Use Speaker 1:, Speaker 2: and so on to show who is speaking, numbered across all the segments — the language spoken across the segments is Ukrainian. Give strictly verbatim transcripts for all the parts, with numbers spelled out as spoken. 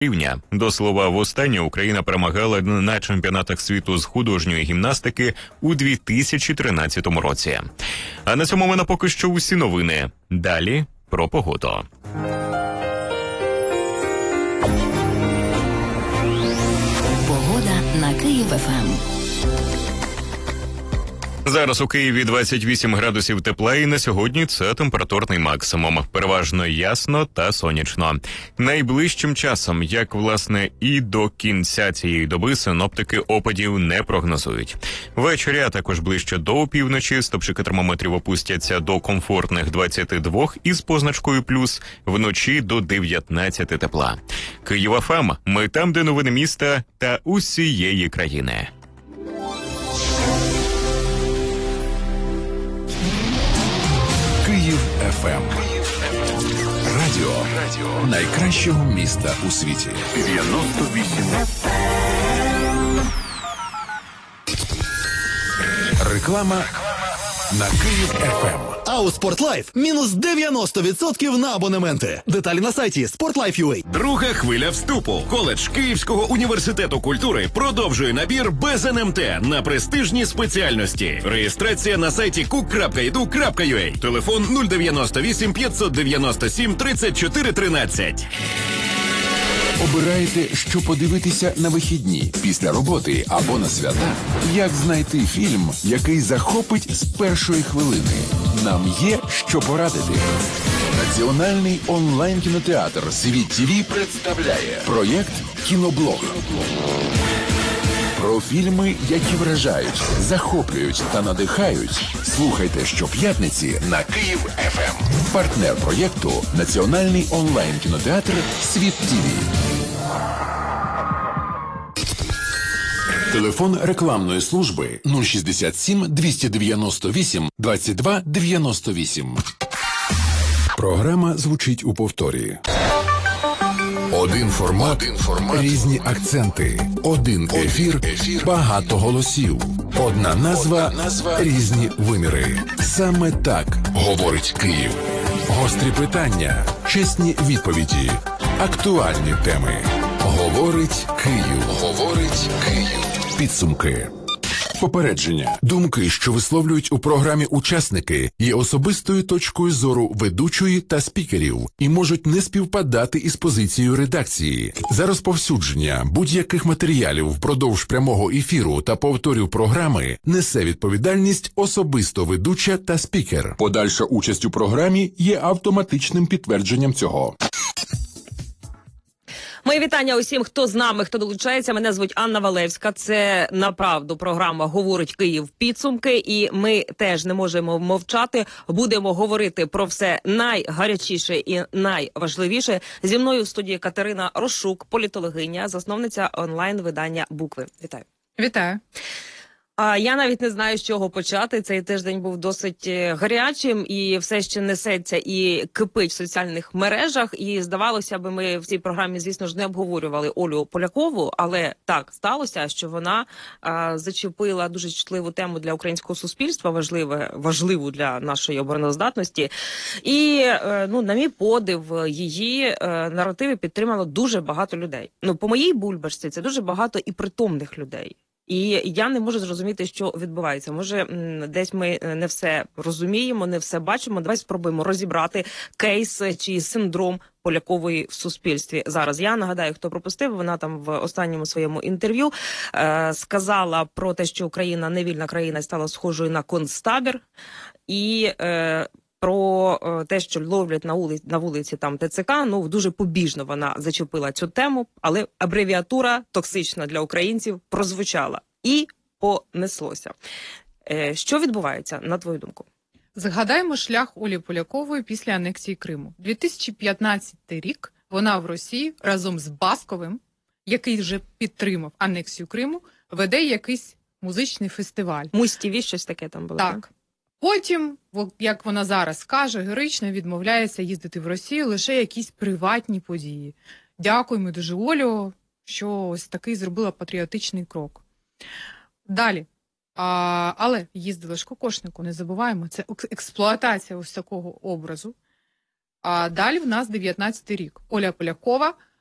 Speaker 1: рівня. До слова, востаннє Україна перемагала на чемпіонатах світу з художньої гімнастики у дві тисячі тринадцятому році. А на цьому в мене поки що усі новини. Далі про погоду.
Speaker 2: Погода на Київ-ФМ.
Speaker 1: Зараз у Києві двадцять вісім градусів тепла, і на сьогодні це температурний максимум. Переважно ясно та сонячно. Найближчим часом, як власне і до кінця цієї доби, синоптики опадів не прогнозують. Ввечері, а також ближче до опівночі, стопчики термометрів опустяться до комфортних двадцяти двох із позначкою плюс, вночі до дев'ятнадцяти тепла. Київ-ФМ. Ми там, де новини міста та усієї країни.
Speaker 3: Київ-ФМ. Радіо найкращого міста у світі. дев'яносто вісім. Реклама на Київ-ФМ.
Speaker 4: А у Спортлайф мінус дев'яносто відсотків на абонементи. Деталі на сайті спортлайф крапка ю а.
Speaker 5: Друга хвиля вступу. Коледж Київського університету культури продовжує набір без ен ем те на престижні спеціальності. Реєстрація на сайті кук крапка і ді ю крапка ю а. Телефон нуль дев'яносто вісім п'ятсот дев'яносто сім тридцять чотири тринадцять.
Speaker 3: Обираєте, що подивитися на вихідні, після роботи або на свята? Як знайти фільм, який захопить з першої хвилини? Нам є що порадити. Національний онлайн-кінотеатр «Світ ТІВІ» представляє проєкт «Кіноблог». Про фільми, які вражають, захоплюють та надихають. Слухайте щоп'ятниці на Київ-ФМ. Партнер проєкту – Національний онлайн-кінотеатр «Світ ТІВІ». Телефон рекламної служби нуль шістдесят сім двісті дев'яносто вісім двадцять два дев'яносто вісім. Програма звучить у повторі. Один формат, Один формат, різні акценти, один ефір, ефір, багато голосів, одна назва, одна назва, різні виміри. Саме так говорить Київ. Гострі питання, чесні відповіді, актуальні теми. Говорить Київ. Говорить Київ. Підсумки. Попередження. Думки, що висловлюють у програмі учасники, є особистою точкою зору ведучої та спікерів і можуть не співпадати із позицією редакції. За розповсюдження будь-яких матеріалів впродовж прямого ефіру та повторів програми несе відповідальність особисто ведуча та спікер. Подальша участь у програмі є автоматичним підтвердженням цього.
Speaker 6: Мої вітання усім, хто з нами, хто долучається. Мене звуть Анна Валевська. Це, направду, програма «Говорить Київ. Підсумки». І ми теж не можемо мовчати. Будемо говорити про все найгарячіше і найважливіше. Зі мною в студії Катерина Рощук, політологиня, засновниця онлайн-видання «Букви». Вітаю.
Speaker 7: Вітаю.
Speaker 6: А я навіть не знаю, з чого почати. Цей тиждень був досить гарячим і все ще несеться і кипить в соціальних мережах. І здавалося б, ми в цій програмі, звісно ж, не обговорювали Олю Полякову, але так сталося, що вона а, зачепила дуже чутливу тему для українського суспільства, важливе, важливу для нашої обороноздатності. І, е, ну, на мій подив, її е, наративи підтримало дуже багато людей. Ну, по моїй бульбашці це дуже багато і притомних людей. І я не можу зрозуміти, що відбувається. Може, десь ми не все розуміємо, не все бачимо. Давай спробуємо розібрати кейс чи синдром Полякової в суспільстві зараз. Я нагадаю, хто пропустив, вона там в останньому своєму інтерв'ю е, сказала про те, що Україна невільна країна стала схожою на концтабір. І е, про те, що ловлять на вулиці, на вулиці там Те Це Ка, ну, дуже побіжно вона зачепила цю тему, але абревіатура токсична для українців прозвучала і понеслося. Е, що відбувається, на твою думку?
Speaker 7: Згадаємо шлях Олі Полякової після анексії Криму. дві тисячі п'ятнадцятий рік вона в Росії разом з Басковим, який вже підтримав анексію Криму, веде якийсь музичний фестиваль.
Speaker 6: Муз-ТІВІ, щось таке там було.
Speaker 7: Так. так? Потім, як вона зараз каже, героїчно відмовляється їздити в Росію лише якісь приватні події. Дякуємо дуже, Олю, що ось такий зробила патріотичний крок. Далі. А, але їздила ж Кокошнику, не забуваємо, це експлуатація ось такого образу. А далі в нас дев'ятнадцятий рік. Оля Полякова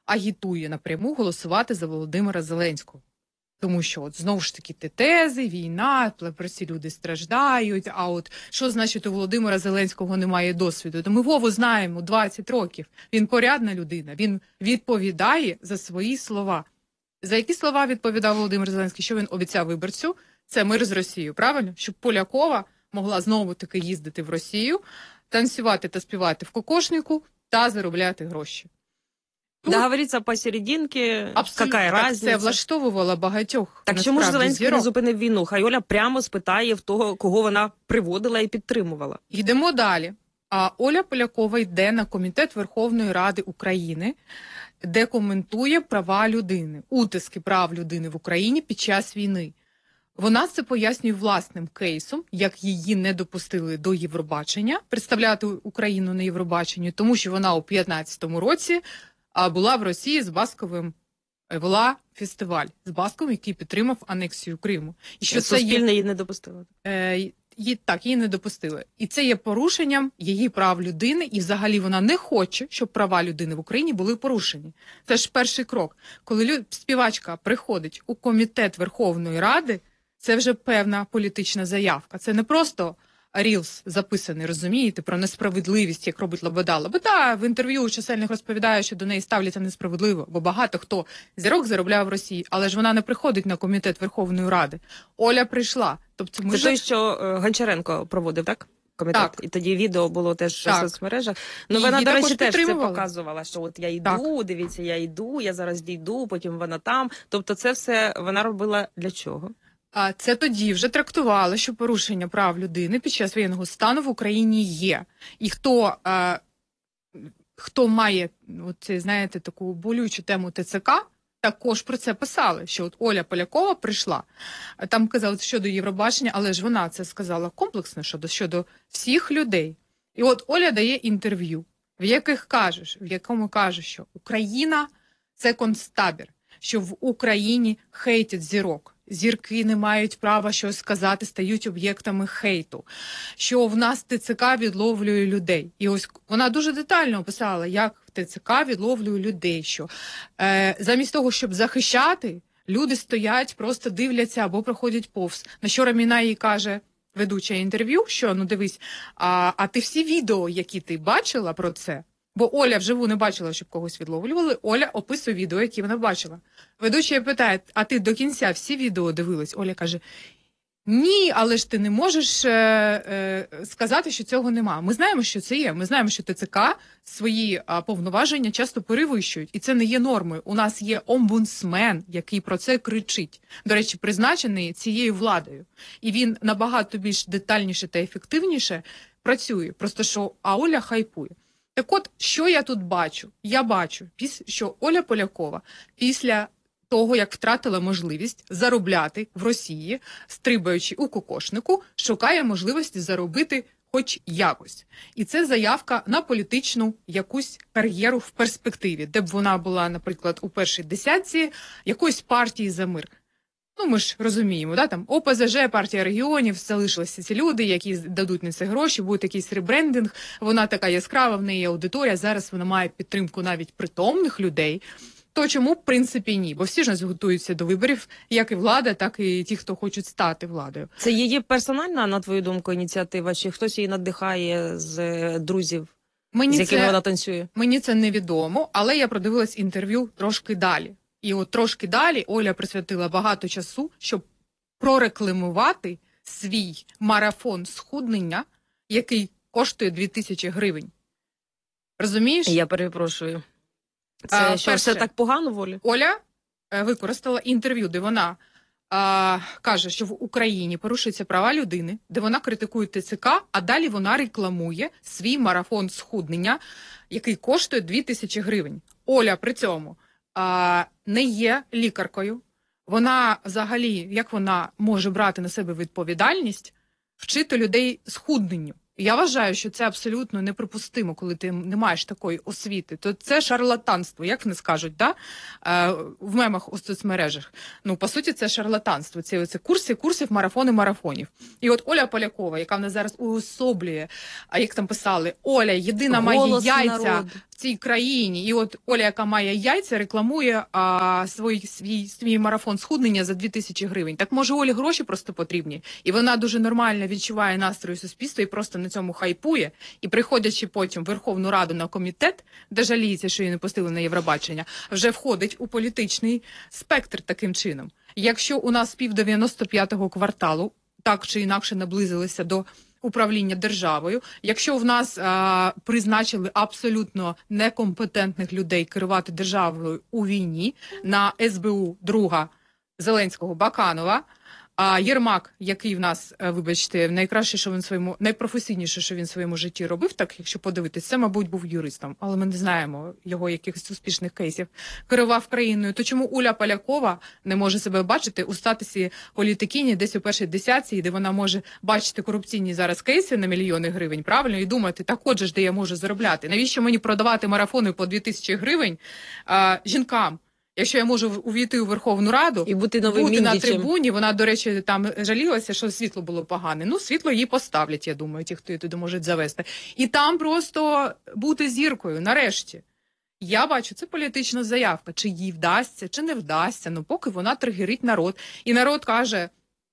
Speaker 7: агітує напряму голосувати за Володимира Зеленського. Тому що, от, знову ж таки, ті тези, війна, прості люди страждають, а от що значить у Володимира Зеленського немає досвіду? То ми Вову знаємо двадцять років, він порядна людина, він відповідає за свої слова. За які слова відповідав Володимир Зеленський? Що він обіцяв виборцю? Це мир з Росією, правильно? Щоб Полякова могла знову-таки їздити в Росію, танцювати та співати в кокошнику та заробляти гроші. Тут
Speaker 6: Договориться посерединке,
Speaker 7: абсолютно
Speaker 6: какая
Speaker 7: так,
Speaker 6: разниця?
Speaker 7: це влаштовувало багатьох.
Speaker 6: Так чому ж
Speaker 7: насправді,
Speaker 6: Зеленський не
Speaker 7: зірок.
Speaker 6: зупинив війну? Хай Оля прямо спитає в того, кого вона приводила і підтримувала.
Speaker 7: Йдемо далі. А Оля Полякова йде на Комітет Верховної Ради України, де коментує права людини, утиски прав людини в Україні під час війни. Вона це пояснює власним кейсом, як її не допустили до Євробачення, представляти Україну на Євробаченні, тому що вона у п'ятнадцятому році була в Росії з Басковим, вела фестиваль з Басковим, який підтримав анексію Криму. І що це
Speaker 6: Суспільне
Speaker 7: є...
Speaker 6: її не допустило.
Speaker 7: Е, її, так, її не допустили. І це є порушенням її прав людини, і взагалі вона не хоче, щоб права людини в Україні були порушені. Це ж перший крок. Коли люд... співачка приходить у Комітет Верховної Ради, це вже певна політична заявка. Це не просто рілс записаний, розумієте, про несправедливість, як робить Лобода. Лобода в інтерв'ю чисельних розповідає, що до неї ставляться несправедливо, бо багато хто зірок заробляв в Росії, але ж вона не приходить на Комітет Верховної Ради. Оля прийшла. Тобто ми
Speaker 6: Це
Speaker 7: ж...
Speaker 6: той, що е, Гончаренко проводив, так? Комітет.
Speaker 7: Так.
Speaker 6: І тоді відео було теж
Speaker 7: Так.
Speaker 6: в соцмережах. Ну,
Speaker 7: І
Speaker 6: вона,
Speaker 7: її
Speaker 6: до речі,
Speaker 7: також
Speaker 6: теж це
Speaker 7: підтримували.
Speaker 6: показувала, що от я йду, дивіться, я йду, я зараз дійду, потім вона там. Тобто це все вона робила для чого?
Speaker 7: А це тоді вже трактували, що порушення прав людини під час воєнного стану в Україні є. І хто, а, хто має, от, знаєте, таку болючу тему ТЦК, також про це писали, що от Оля Полякова прийшла, там казали щодо Євробачення, але ж вона це сказала комплексно щодо, щодо всіх людей. І от Оля дає інтерв'ю, в яких кажеш, в якому каже, що Україна – це концтабір, що в Україні хейтять зірок. Зірки не мають права щось сказати, стають об'єктами хейту. Що в нас ТЦК відловлює людей. І ось вона дуже детально описала, як в ТЦК відловлює людей. Що е, замість того, щоб захищати, люди стоять, просто дивляться або проходять повз. На що Раміна їй каже, ведуча інтерв'ю, що, ну дивись, а, а ти всі відео, які ти бачила про це, бо Оля вживу не бачила, щоб когось відловлювали, Оля описує відео, які вона бачила. Ведуча питає, а ти до кінця всі відео дивилась? Оля каже, ні, але ж ти не можеш е, е, сказати, що цього нема. Ми знаємо, що це є. Ми знаємо, що ТЦК свої а, повноваження часто перевищують. І це не є нормою. У нас є омбудсмен, який про це кричить. До речі, призначений цією владою. І він набагато більш детальніше та ефективніше працює. Просто що а Оля хайпує. Так от, що я тут бачу? Я бачу, що Оля Полякова після того, як втратила можливість заробляти в Росії, стрибаючи у кокошнику, шукає можливості заробити хоч якось. І це заявка на політичну якусь кар'єру в перспективі, де б вона була, наприклад, у першій десятці якоїсь партії за мир. Ну, ми ж розуміємо, да, там О Пе Зе Же, партія регіонів, залишилися ці люди, які дадуть на це гроші, буде якийсь ребрендинг, вона така яскрава, в неї аудиторія, зараз вона має підтримку навіть притомних людей. То чому, в принципі, ні? Бо всі ж нас готуються до виборів, як і влада, так і ті, хто хочуть стати владою.
Speaker 6: Це її персональна, на твою думку, ініціатива, чи хтось її надихає з друзів,
Speaker 7: Мені
Speaker 6: з якими
Speaker 7: це,
Speaker 6: вона танцює?
Speaker 7: Мені це невідомо, але я продивилась інтерв'ю трошки далі. І от трошки далі Оля присвятила багато часу, щоб прорекламувати свій марафон схуднення, який коштує дві тисячі гривень. Розумієш?
Speaker 6: Я перепрошую. Це
Speaker 7: А,
Speaker 6: що,
Speaker 7: перше,
Speaker 6: все так погано, Волі?
Speaker 7: Оля е, використала інтерв'ю, де вона а, каже, що в Україні порушуються права людини, де вона критикує ТЦК, а далі вона рекламує свій марафон схуднення, який коштує дві тисячі гривень. Оля при цьому а, не є лікаркою. Вона взагалі, як вона може брати на себе відповідальність, вчити людей схудненню. Я вважаю, що це абсолютно неприпустимо, коли ти не маєш такої освіти. То це шарлатанство, як вони скажуть, да? е, в мемах у соцмережах. Ну, по суті, це шарлатанство. Це, це курси, курсів, марафони, марафонів. І от Оля Полякова, яка в нас зараз уособлює, а як там писали, Оля, єдина має
Speaker 6: Голос
Speaker 7: яйця
Speaker 6: народу.
Speaker 7: в цій країні. І от Оля, яка має яйця, рекламує а, свій, свій, свій марафон схуднення за дві тисячі гривень. Так може Олі гроші просто потрібні? І вона дуже нормально відчуває настрої суспільства і просто на цьому хайпує. І приходячи потім в Верховну Раду на комітет, де жаліється, що її не пустили на Євробачення, вже входить у політичний спектр таким чином. Якщо у нас пів дев'яносто п'ятого кварталу так чи інакше наблизилися до управління державою, якщо в нас а, призначили абсолютно некомпетентних людей керувати державою у війні на ес бе у друга Зеленського Баканова, а Єрмак, який в нас, вибачте, найкраще, що він в своєму, найпрофесійніше, що він в своєму житті робив, так якщо подивитись, це, мабуть, був юристом, але ми не знаємо його якихось успішних кейсів, керував країною, то чому Оля Полякова не може себе бачити у статусі політикині десь у першій десятці, де вона може бачити корупційні зараз кейси на мільйони гривень, правильно, і думати, так отже ж, де я можу заробляти? Навіщо мені продавати марафони по дві тисячі гривень а, жінкам? Якщо я можу увійти у Верховну Раду
Speaker 6: І бути новим
Speaker 7: бути на
Speaker 6: Міндічем.
Speaker 7: трибуні, вона, до речі, там жалілася, що світло було погане. Ну, світло їй поставлять, я думаю, ті, хто її туди можуть завести. І там просто бути зіркою, нарешті. Я бачу, це політична заявка. Чи їй вдасться, чи не вдасться. Ну, поки вона тригерить народ. І народ каже,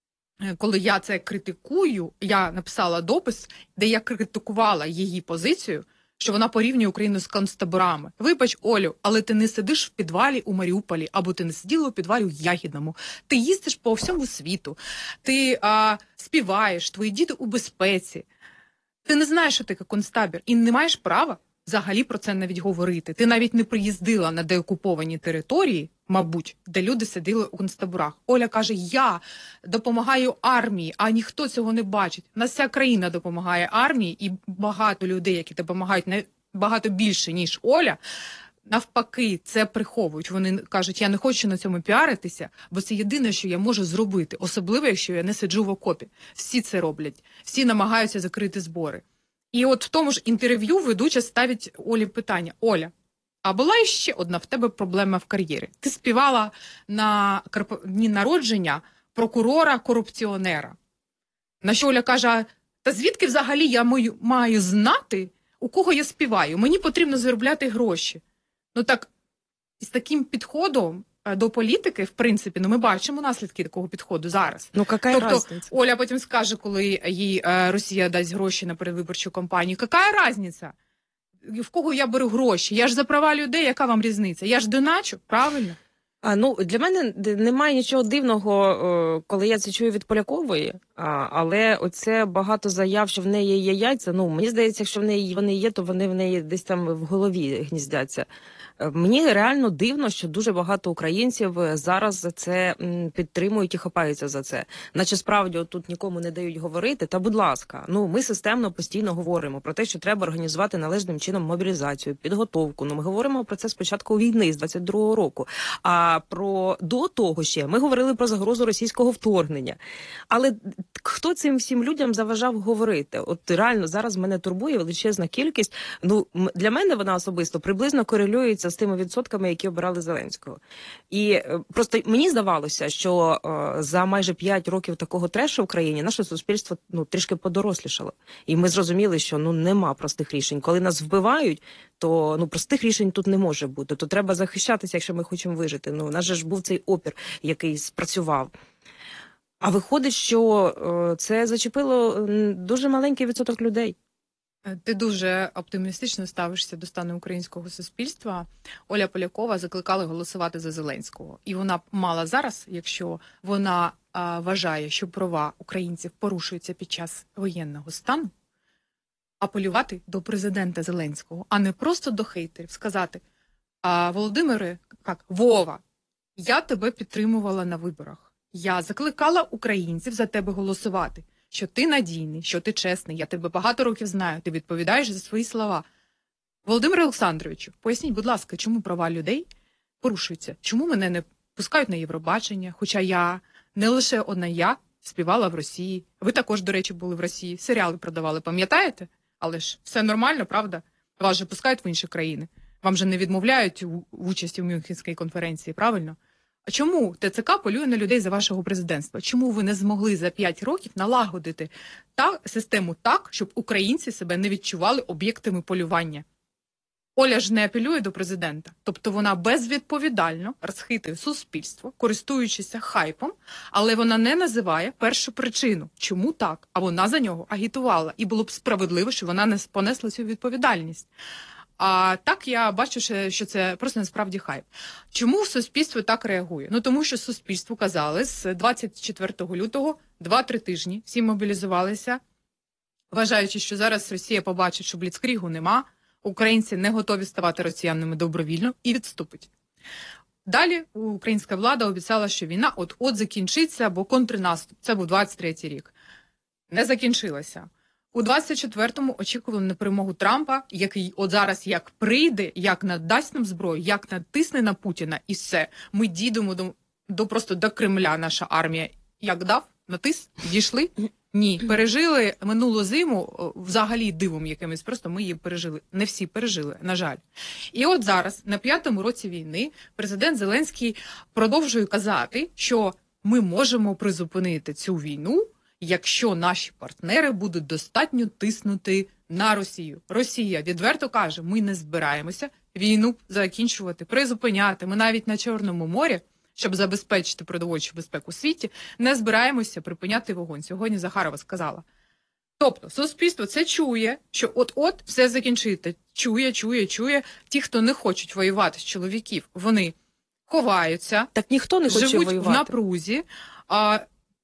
Speaker 7: коли я це критикую, я написала допис, де я критикувала її позицію, що вона порівнює Україну з концтаборами. Вибач, Олю, але ти не сидиш в підвалі у Маріуполі, або ти не сиділа у підвалі у Ягідному. Ти їздиш по всьому світу, ти а, співаєш, твої діти у безпеці. Ти не знаєш, що таке концтабір, і не маєш права взагалі про це навіть говорити. Ти навіть не приїздила на деокуповані території, мабуть, де люди сиділи у концтаборах. Оля каже, я допомагаю армії, а ніхто цього не бачить. У нас вся країна допомагає армії, і багато людей, які допомагають набагато більше, ніж Оля, навпаки, це приховують. Вони кажуть, я не хочу на цьому піаритися, бо це єдине, що я можу зробити. Особливо, якщо я не сиджу в окопі. Всі це роблять. Всі намагаються закрити збори. І от в тому ж інтерв'ю ведуча ставить Олі питання. Оля, а була ще одна в тебе проблема в кар'єрі. Ти співала на дні народження прокурора-корупціонера. На що Оля каже, та звідки взагалі я маю, маю знати, у кого я співаю? Мені потрібно заробляти гроші. Ну так, з таким підходом до політики, в принципі, ну ми бачимо наслідки такого підходу зараз.
Speaker 6: Ну, яка
Speaker 7: тобто,
Speaker 6: разниця?
Speaker 7: Оля потім скаже, коли їй е, Росія дасть гроші на передвиборчу кампанію, яка різниця? В кого я беру гроші? Я ж за права людей, яка вам різниця? Я ж доначу, правильно?
Speaker 6: А, ну, для мене немає нічого дивного, коли я це чую від Полякової, а, але оце багато заяв, що в неї є яйця. Ну, мені здається, якщо в неї вони є, то вони в неї десь там в голові гніздяться. Мені реально дивно, що дуже багато українців зараз це підтримують і хапаються за це. Наче справді тут нікому не дають говорити. Та, будь ласка, ну ми системно постійно говоримо про те, що треба організувати належним чином мобілізацію, підготовку. Ну ми говоримо про це з початку війни, з двадцять другого року. А про до того ще ми говорили про загрозу російського вторгнення. Але хто цим всім людям заважав говорити? От реально зараз мене турбує величезна кількість. Ну для мене вона особисто приблизно корелюється з тими відсотками, які обирали Зеленського. І е, просто мені здавалося, що е, за майже п'ять років такого трешу в країні наше суспільство ну трішки подорослішало. І ми зрозуміли, що ну нема простих рішень. Коли нас вбивають, то ну простих рішень тут не може бути. То треба захищатися, якщо ми хочемо вижити. Ну, у нас же ж був цей опір, який спрацював. А виходить, що е, це зачепило дуже маленький відсоток людей.
Speaker 7: Ти дуже оптимістично ставишся до стану українського суспільства. Оля Полякова закликала голосувати за Зеленського. І вона мала зараз, якщо вона а, вважає, що права українців порушуються під час воєнного стану, апелювати до президента Зеленського, а не просто до хейтерів, сказати, а, Володимире, як, Вова, я тебе підтримувала на виборах. Я закликала українців за тебе голосувати. Що ти надійний, що ти чесний, я тебе багато років знаю, ти відповідаєш за свої слова. Володимире Олександровичу, поясніть, будь ласка, чому права людей порушуються? Чому мене не пускають на Євробачення? Хоча я, не лише одна я, співала в Росії. Ви також, до речі, були в Росії, серіали продавали, пам'ятаєте? Але ж все нормально, правда? Вас же пускають в інші країни. Вам же не відмовляють в участі в Мюнхенській конференції, правильно? А чому ТЦК полює на людей за вашого президентства? Чому ви не змогли за п'ять років налагодити та систему так, щоб українці себе не відчували об'єктами полювання? Оля ж не апелює до президента, тобто вона безвідповідально розхитує суспільство, користуючися хайпом, але вона не називає першу причину, чому так, а вона за нього агітувала, і було б справедливо, що вона не понесла цю відповідальність. А так я бачу, що це просто насправді хайп. Чому суспільство так реагує? Ну тому що суспільству казали з двадцять четвертого лютого два-три тижні, всі мобілізувалися, вважаючи, що зараз Росія побачить, що бліцкрігу нема, українці не готові ставати росіянами добровільно і відступить. Далі українська влада обіцяла, що війна от-от закінчиться, бо контрнаступ. Це був двадцять третій рік. Не закінчилася. У двадцять четвертому очікували на перемогу Трампа, який от зараз як прийде, як надасть нам зброю, як натисне на Путіна, і все. Ми дійдемо до, до просто до Кремля, наша армія. Як дав? Натис? Дійшли? Ні. Пережили минулу зиму взагалі дивом якимось, просто ми її пережили. Не всі пережили, на жаль. І от зараз, на п'ятому році війни, президент Зеленський продовжує казати, що ми можемо призупинити цю війну, якщо наші партнери будуть достатньо тиснути на Росію. Росія відверто каже, ми не збираємося війну закінчувати, призупиняти. Ми навіть на Чорному морі, щоб забезпечити продовольчу безпеку у світі, не збираємося припиняти вогонь. Сьогодні Захарова сказала. Тобто суспільство це чує, що от-от все закінчити. Чує, чує, чує. Ті, хто не хочуть воювати з чоловіків, вони ховаються,
Speaker 6: Так ніхто не хоче
Speaker 7: живуть
Speaker 6: воювати.
Speaker 7: в напрузі. А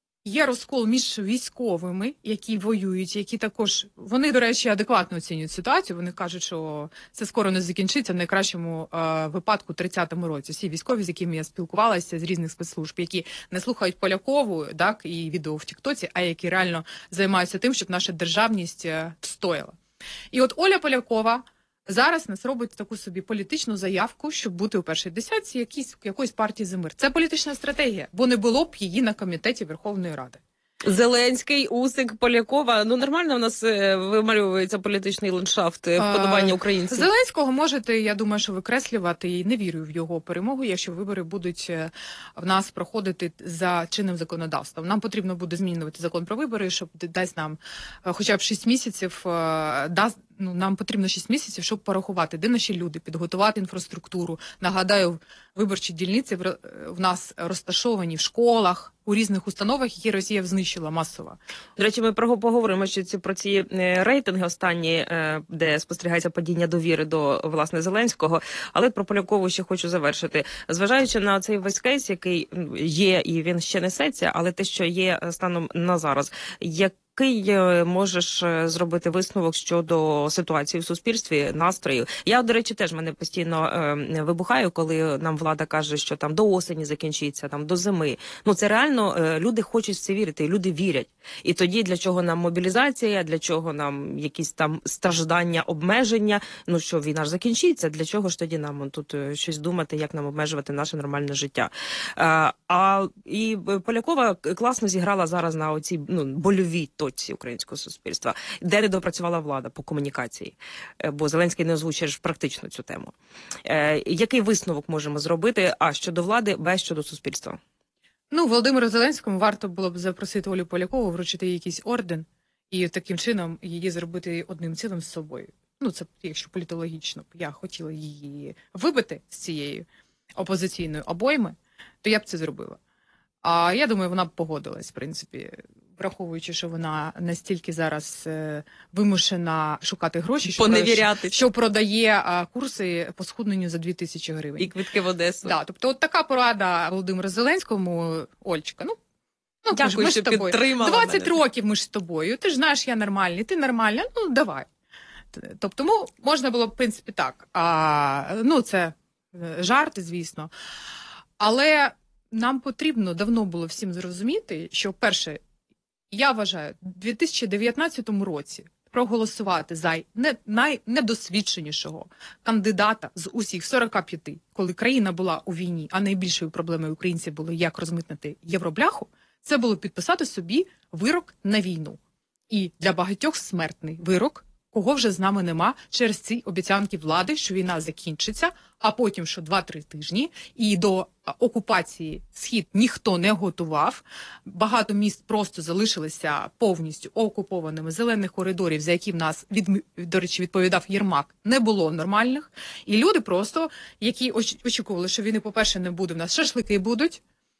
Speaker 7: є розкол між військовими, які воюють, які також, вони, до речі, адекватно оцінюють ситуацію. Вони кажуть, що це скоро не закінчиться, в найкращому е, випадку тридцятому році. Всі військові, з якими я спілкувалася з різних спецслужб, які не слухають Полякову, так, і відео в Тіктоці, а які реально займаються тим, щоб наша державність е, встояла. І от Оля Полякова зараз нас робить таку собі політичну заявку, щоб бути у першій десятці якійсь, якоїсь партії за мир. Це політична стратегія, бо не було б її на комітеті Верховної Ради.
Speaker 6: Зеленський, Усик, Полякова. Ну, нормально в нас е, вималюється політичний ландшафт е, вподобання українців.
Speaker 7: Зеленського можете, я думаю, що викреслювати, і не вірю в його перемогу, якщо вибори будуть е, в нас проходити за чинним законодавством. Нам потрібно буде змінювати закон про вибори, щоб дасть нам е, хоча б шість місяців, е, дасть, ну, нам потрібно шість місяців, щоб порахувати, де наші люди, підготувати інфраструктуру. Нагадаю, виборчі дільниці в, в нас розташовані в школах, у різних установах, які Росія знищила масово.
Speaker 6: До речі, ми про поговоримо ще ці про ці е, рейтинги останні, е, де спостерігається падіння довіри до власне Зеленського. Але про Полякову ще хочу завершити. Зважаючи на цей весь кейс, який є і він ще несеться, але те, що є станом на зараз, як Який можеш зробити висновок щодо ситуації в суспільстві, настроїв? Я, до речі, теж мене постійно е, вибухаю, коли нам влада каже, що там до осені закінчиться, там до зими. Ну це реально е, люди хочуть в це вірити, і люди вірять. І тоді для чого нам мобілізація, для чого нам якісь там страждання, обмеження? Ну що війна ж закінчиться? Для чого ж тоді нам тут щось думати, як нам обмежувати наше нормальне життя? Е, а і Полякова класно зіграла зараз на оцій ну больовій точці українського суспільства, де не допрацювала влада по комунікації, бо Зеленський не озвучує ж практично цю тему. Е, який висновок можемо зробити, а щодо влади, б щодо суспільства?
Speaker 7: Ну, Володимиру Зеленському варто було б запросити Олю Полякову, вручити їй якийсь орден і таким чином її зробити одним цілим з собою. Ну, це якщо політологічно б я хотіла її вибити з цієї опозиційної обойми, то я б це зробила. А я думаю, вона б погодилась, в принципі, враховуючи, що вона настільки зараз е, вимушена шукати гроші, що,
Speaker 6: Поневірятися.
Speaker 7: що продає е, курси по схудненню за дві тисячі гривень.
Speaker 6: І квитки в Одесу.
Speaker 7: Да, тобто от така порада Володимиру Зеленському. Ольчка, ну, ну
Speaker 6: Дякую,
Speaker 7: ми ж
Speaker 6: що
Speaker 7: з тобою.
Speaker 6: підтримала
Speaker 7: двадцять
Speaker 6: мене.
Speaker 7: років ми ж з тобою, ти ж знаєш, я нормальний, ти нормальна, ну давай. Тобто, тому можна було б, в принципі, так. А, ну, це жарти, звісно. Але нам потрібно давно було всім зрозуміти, що, перше, я вважаю, у дві тисячі дев'ятнадцятому році проголосувати за найнедосвідченішого кандидата з усіх сорока п'яти, коли країна була у війні, а найбільшою проблемою українців було, як розмитнити євробляху, це було підписати собі вирок на війну. І для багатьох смертний вирок, кого вже з нами нема через ці обіцянки влади, що війна закінчиться, а потім, що два-три тижні, і до окупації Схід ніхто не готував. Багато міст просто залишилися повністю окупованими. Зелених коридорів, за які в нас, від, до речі, відповідав Єрмак, не було нормальних. І люди просто, які очікували, що війни, по-перше, не буде, в нас шашлики будуть,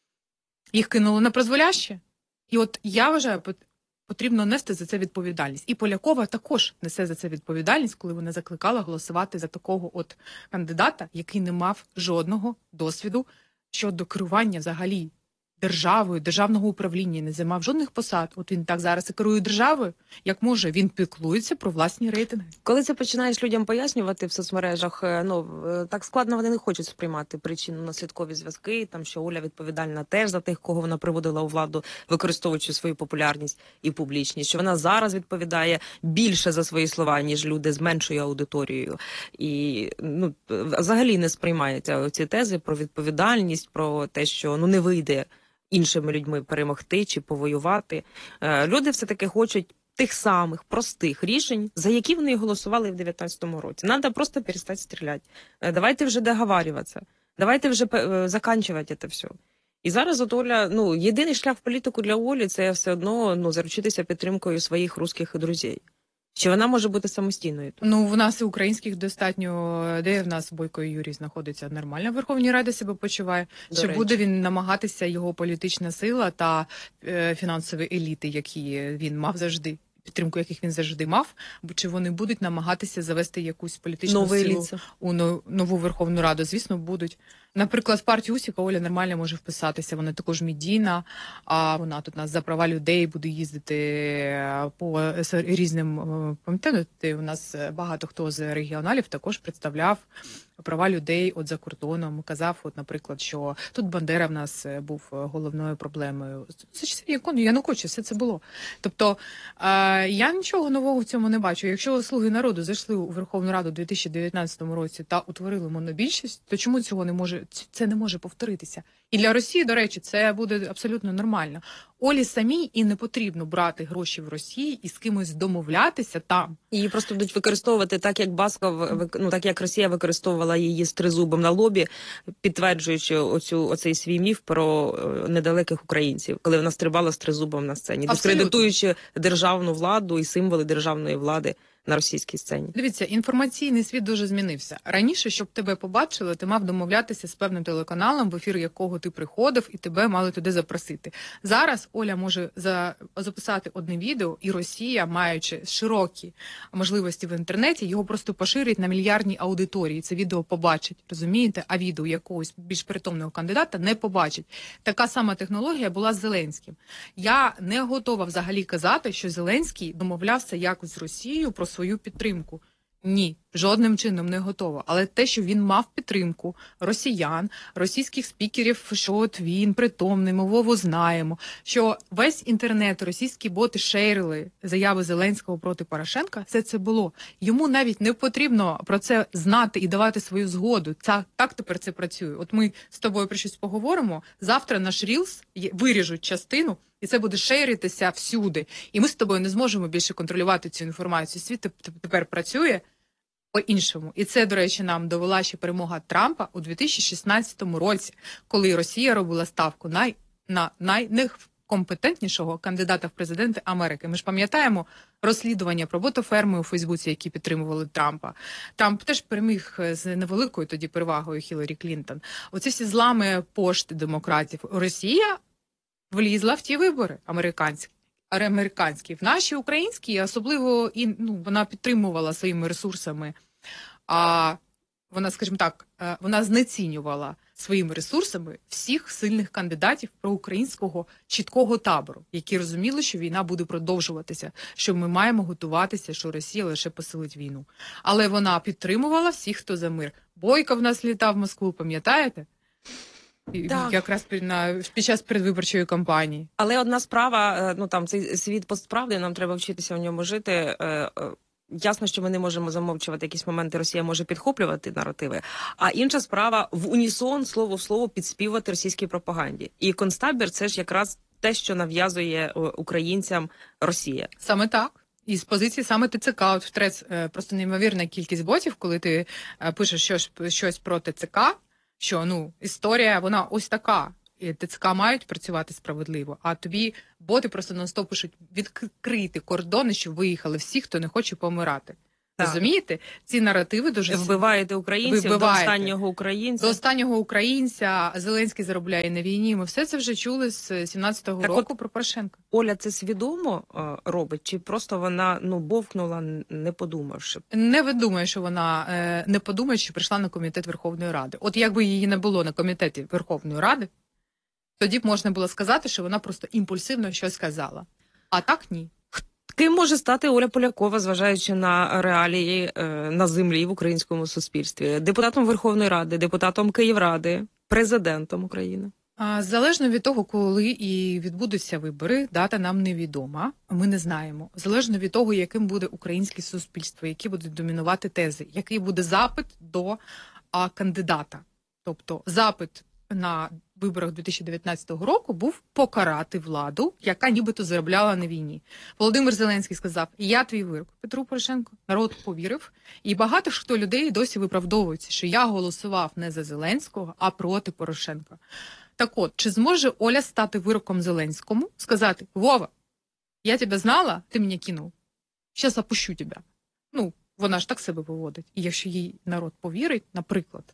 Speaker 7: їх кинули на призволяще. І от я вважаю, потрібно нести за це відповідальність. І Полякова також несе за це відповідальність, коли вона закликала голосувати за такого от кандидата, який не мав жодного досвіду щодо керування взагалі державою, державного управління, не займав жодних посад. От він так зараз і керує державою, як може, він піклується про власні рейтинги.
Speaker 6: Коли це починаєш людям пояснювати в соцмережах, ну, так складно вони не хочуть сприймати причинно-наслідкові зв'язки, там, що Оля відповідальна теж за тих, кого вона приводила у владу, використовуючи свою популярність і публічність, що вона зараз відповідає більше за свої слова, ніж люди з меншою аудиторією. І, ну, взагалі не сприймаються ці тези про відповідальність, про те, що, ну, не вийде іншими людьми перемогти чи повоювати. Люди все-таки хочуть тих самих простих рішень, за які вони голосували в дев'ятнадцятому році. Надо просто перестати стріляти. Давайте вже договарюватися. Давайте вже закінчувати це все. І зараз от Оля, ну, єдиний шлях в політику для Олі – це все одно, ну, заручитися підтримкою своїх русських друзів. Чи вона може бути самостійною?
Speaker 7: Ну, в нас і українських достатньо, де в нас Бойко Юрій знаходиться нормально, в Верховній Раді себе почуває.
Speaker 6: До
Speaker 7: Чи
Speaker 6: речі.
Speaker 7: буде він намагатися, його політична сила та е, фінансові еліти, які він мав завжди, підтримку яких він завжди мав, чи вони будуть намагатися завести якусь політичну
Speaker 6: Новий
Speaker 7: силу
Speaker 6: еліт.
Speaker 7: у нову Верховну Раду? Звісно, будуть. Наприклад, в партію Усіка Оля нормально може вписатися, вона також медійна, а вона тут нас за права людей буде їздити по різним, пам'ятаєте, у нас багато хто з регіоналів також представляв права людей от за кордоном, казав, от, наприклад, що тут Бандера в нас був головною проблемою. Це ж Януковича, все це було. Тобто, е, я нічого нового в цьому не бачу. Якщо «Слуги народу» зайшли у Верховну Раду у дві тисячі дев'ятнадцятому році та утворили монобільшість, то чому цього не може, це не може повторитися? І для Росії, до речі, це буде абсолютно нормально. Олі самій і не потрібно брати гроші в Росії і з кимось домовлятися там.
Speaker 6: Її просто будуть використовувати так, як Басков, ну так як Росія використовувала її з тризубом на лобі, підтверджуючи оцю оцей свій міф про недалеких українців, коли вона стрибала з тризубом на сцені, дискредитуючи державну владу і символи державної влади на російській сцені.
Speaker 7: Дивіться, інформаційний світ дуже змінився. Раніше, щоб тебе побачили, ти мав домовлятися з певним телеканалом, в ефір якого ти приходив, і тебе мали туди запросити. Зараз Оля може за... записати одне відео, і Росія, маючи широкі можливості в інтернеті, його просто поширить на мільярдній аудиторії. Це відео побачить, розумієте? А відео якогось більш притомного кандидата не побачить. Така сама технологія була з Зеленським. Я не готова взагалі казати, що Зеленський домовлявся якось з Росією про свою підтримку. Ні, жодним чином не готова. Але те, що він мав підтримку росіян, російських спікерів, що от він притомний, ми Вову знаємо, що весь інтернет, російські боти шейрили заяви Зеленського проти Порошенка, все це було. Йому навіть не потрібно про це знати і давати свою згоду. Це, так тепер це працює. От ми з тобою про щось поговоримо, завтра наш Рілс виріжуть частину, і це буде шеритися всюди. І ми з тобою не зможемо більше контролювати цю інформацію. Світ тепер працює по-іншому. І це, до речі, нам довела ще перемога Трампа у дві тисячі шістнадцятому році, коли Росія робила ставку на, на найнекомпетентнішого кандидата в президенти Америки. Ми ж пам'ятаємо розслідування про ботоферми у Фейсбуці, які підтримували Трампа. Трамп теж переміг з невеликою тоді перевагою Хіларі Клінтон. Оці всі злами пошти демократів. Росія влізла в ті вибори американські. Американські. В наші українські, особливо, і, ну, вона підтримувала своїми ресурсами, а вона, скажімо так, вона знецінювала своїми ресурсами всіх сильних кандидатів проукраїнського чіткого табору, які розуміли, що війна буде продовжуватися, що ми маємо готуватися, що Росія лише посилить війну. Але вона підтримувала всіх, хто за мир. Бойко в нас літав в Москву, пам'ятаєте?
Speaker 6: Так.
Speaker 7: Якраз під, на, під час передвиборчої кампанії.
Speaker 6: Але одна справа, ну там цей світ постправди, нам треба вчитися в ньому жити. Ясно, що ми не можемо замовчувати якісь моменти, Росія може підхоплювати наративи, а інша справа в унісон, слово в слово, підспівати російській пропаганді. І концтабір – це ж якраз те, що нав'язує українцям Росія.
Speaker 7: Саме так. І з позиції саме ТЦК, от в Трец е, просто неймовірна кількість ботів, коли ти е, пишеш щось, щось про ТЦК, що ну історія вона ось така. І ТЦК мають працювати справедливо, а тобі боти просто нон-стоп пишуть відкрити кордони, щоб виїхали всі, хто не хоче помирати.
Speaker 6: Так.
Speaker 7: Розумієте? Ці наративи дуже
Speaker 6: Вбиваєте українців
Speaker 7: Ви вбиваєте.
Speaker 6: до останнього українця.
Speaker 7: До останнього українця Зеленський заробляє на війні. Ми все це вже чули з сімнадцятого
Speaker 6: Так
Speaker 7: року про Порошенка.
Speaker 6: Оля це свідомо е, робить, чи просто вона ну бовкнула, не подумавши?
Speaker 7: Не видумає, що вона е, не подумає, що прийшла на комітет Верховної Ради. От якби її не було на комітеті Верховної Ради, тоді б можна було сказати, що вона просто імпульсивно щось сказала. А так ні.
Speaker 6: Ким може стати Оля Полякова, зважаючи на реалії е, на землі в українському суспільстві? Депутатом Верховної Ради, депутатом Київради, президентом України?
Speaker 7: А, залежно від того, коли і відбудуться вибори, дата нам невідома, ми не знаємо. Залежно від того, яким буде українське суспільство, які будуть домінувати тези, який буде запит до а, кандидата. Тобто запит на виборах дві тисячі дев'ятнадцятого року був покарати владу, яка нібито заробляла на війні. Володимир Зеленський сказав: я твій вирок, Петру Порошенко. Народ повірив. І багато хто людей досі виправдовується, що я голосував не за Зеленського, а проти Порошенка. Так от, чи зможе Оля стати вироком Зеленському, сказати: Вова, я тебе знала, ти мене кинув, зараз опущу тебе. Ну, вона ж так себе виводить. І якщо їй народ повірить, наприклад,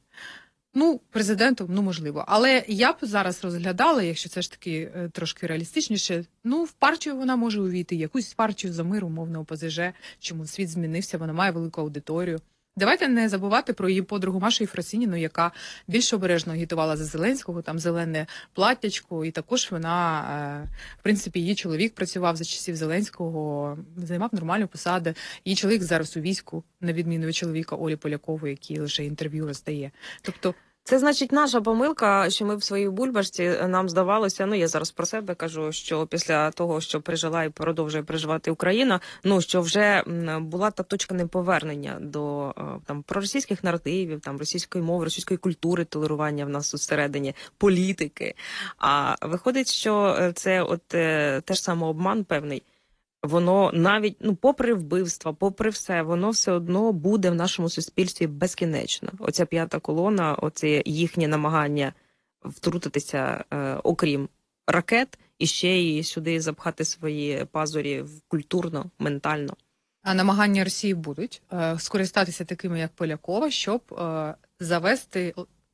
Speaker 7: ну, президентом, ну, можливо. Але я б зараз розглядала, якщо це ж таки е, трошки реалістичніше, ну, в партію вона може увійти, якусь партію за мир, умовно, ОПЗЖ, чому світ змінився, вона має велику аудиторію. Давайте не забувати про її подругу Машу Єфросініну, яка більш обережно агітувала за Зеленського, там зелене платтячко, і також вона, е, в принципі, її чоловік працював за часів Зеленського, займав нормальну посаду. Її чоловік зараз у війську, на відміну від чоловіка Олі Полякової, який лише інтерв'ю роздає. Тобто,
Speaker 6: Це значить наша помилка, що ми в своїй бульбашці, нам здавалося, ну я зараз про себе кажу, що після того, що пережила і продовжує переживати Україна, ну що вже була та точка неповернення до там проросійських наративів, там російської мови, російської культури, толерування в нас всередині, політики. А виходить, що це от теж самообман певний. Воно навіть, ну, попри вбивства, попри все, воно все одно буде в нашому суспільстві безкінечно. Оця п'ята колона, оце їхнє намагання втрутитися, е, окрім ракет, і ще й сюди запхати свої пазурі культурно, ментально.
Speaker 7: А намагання Росії будуть е, скористатися такими, як Полякова, щоб е, завести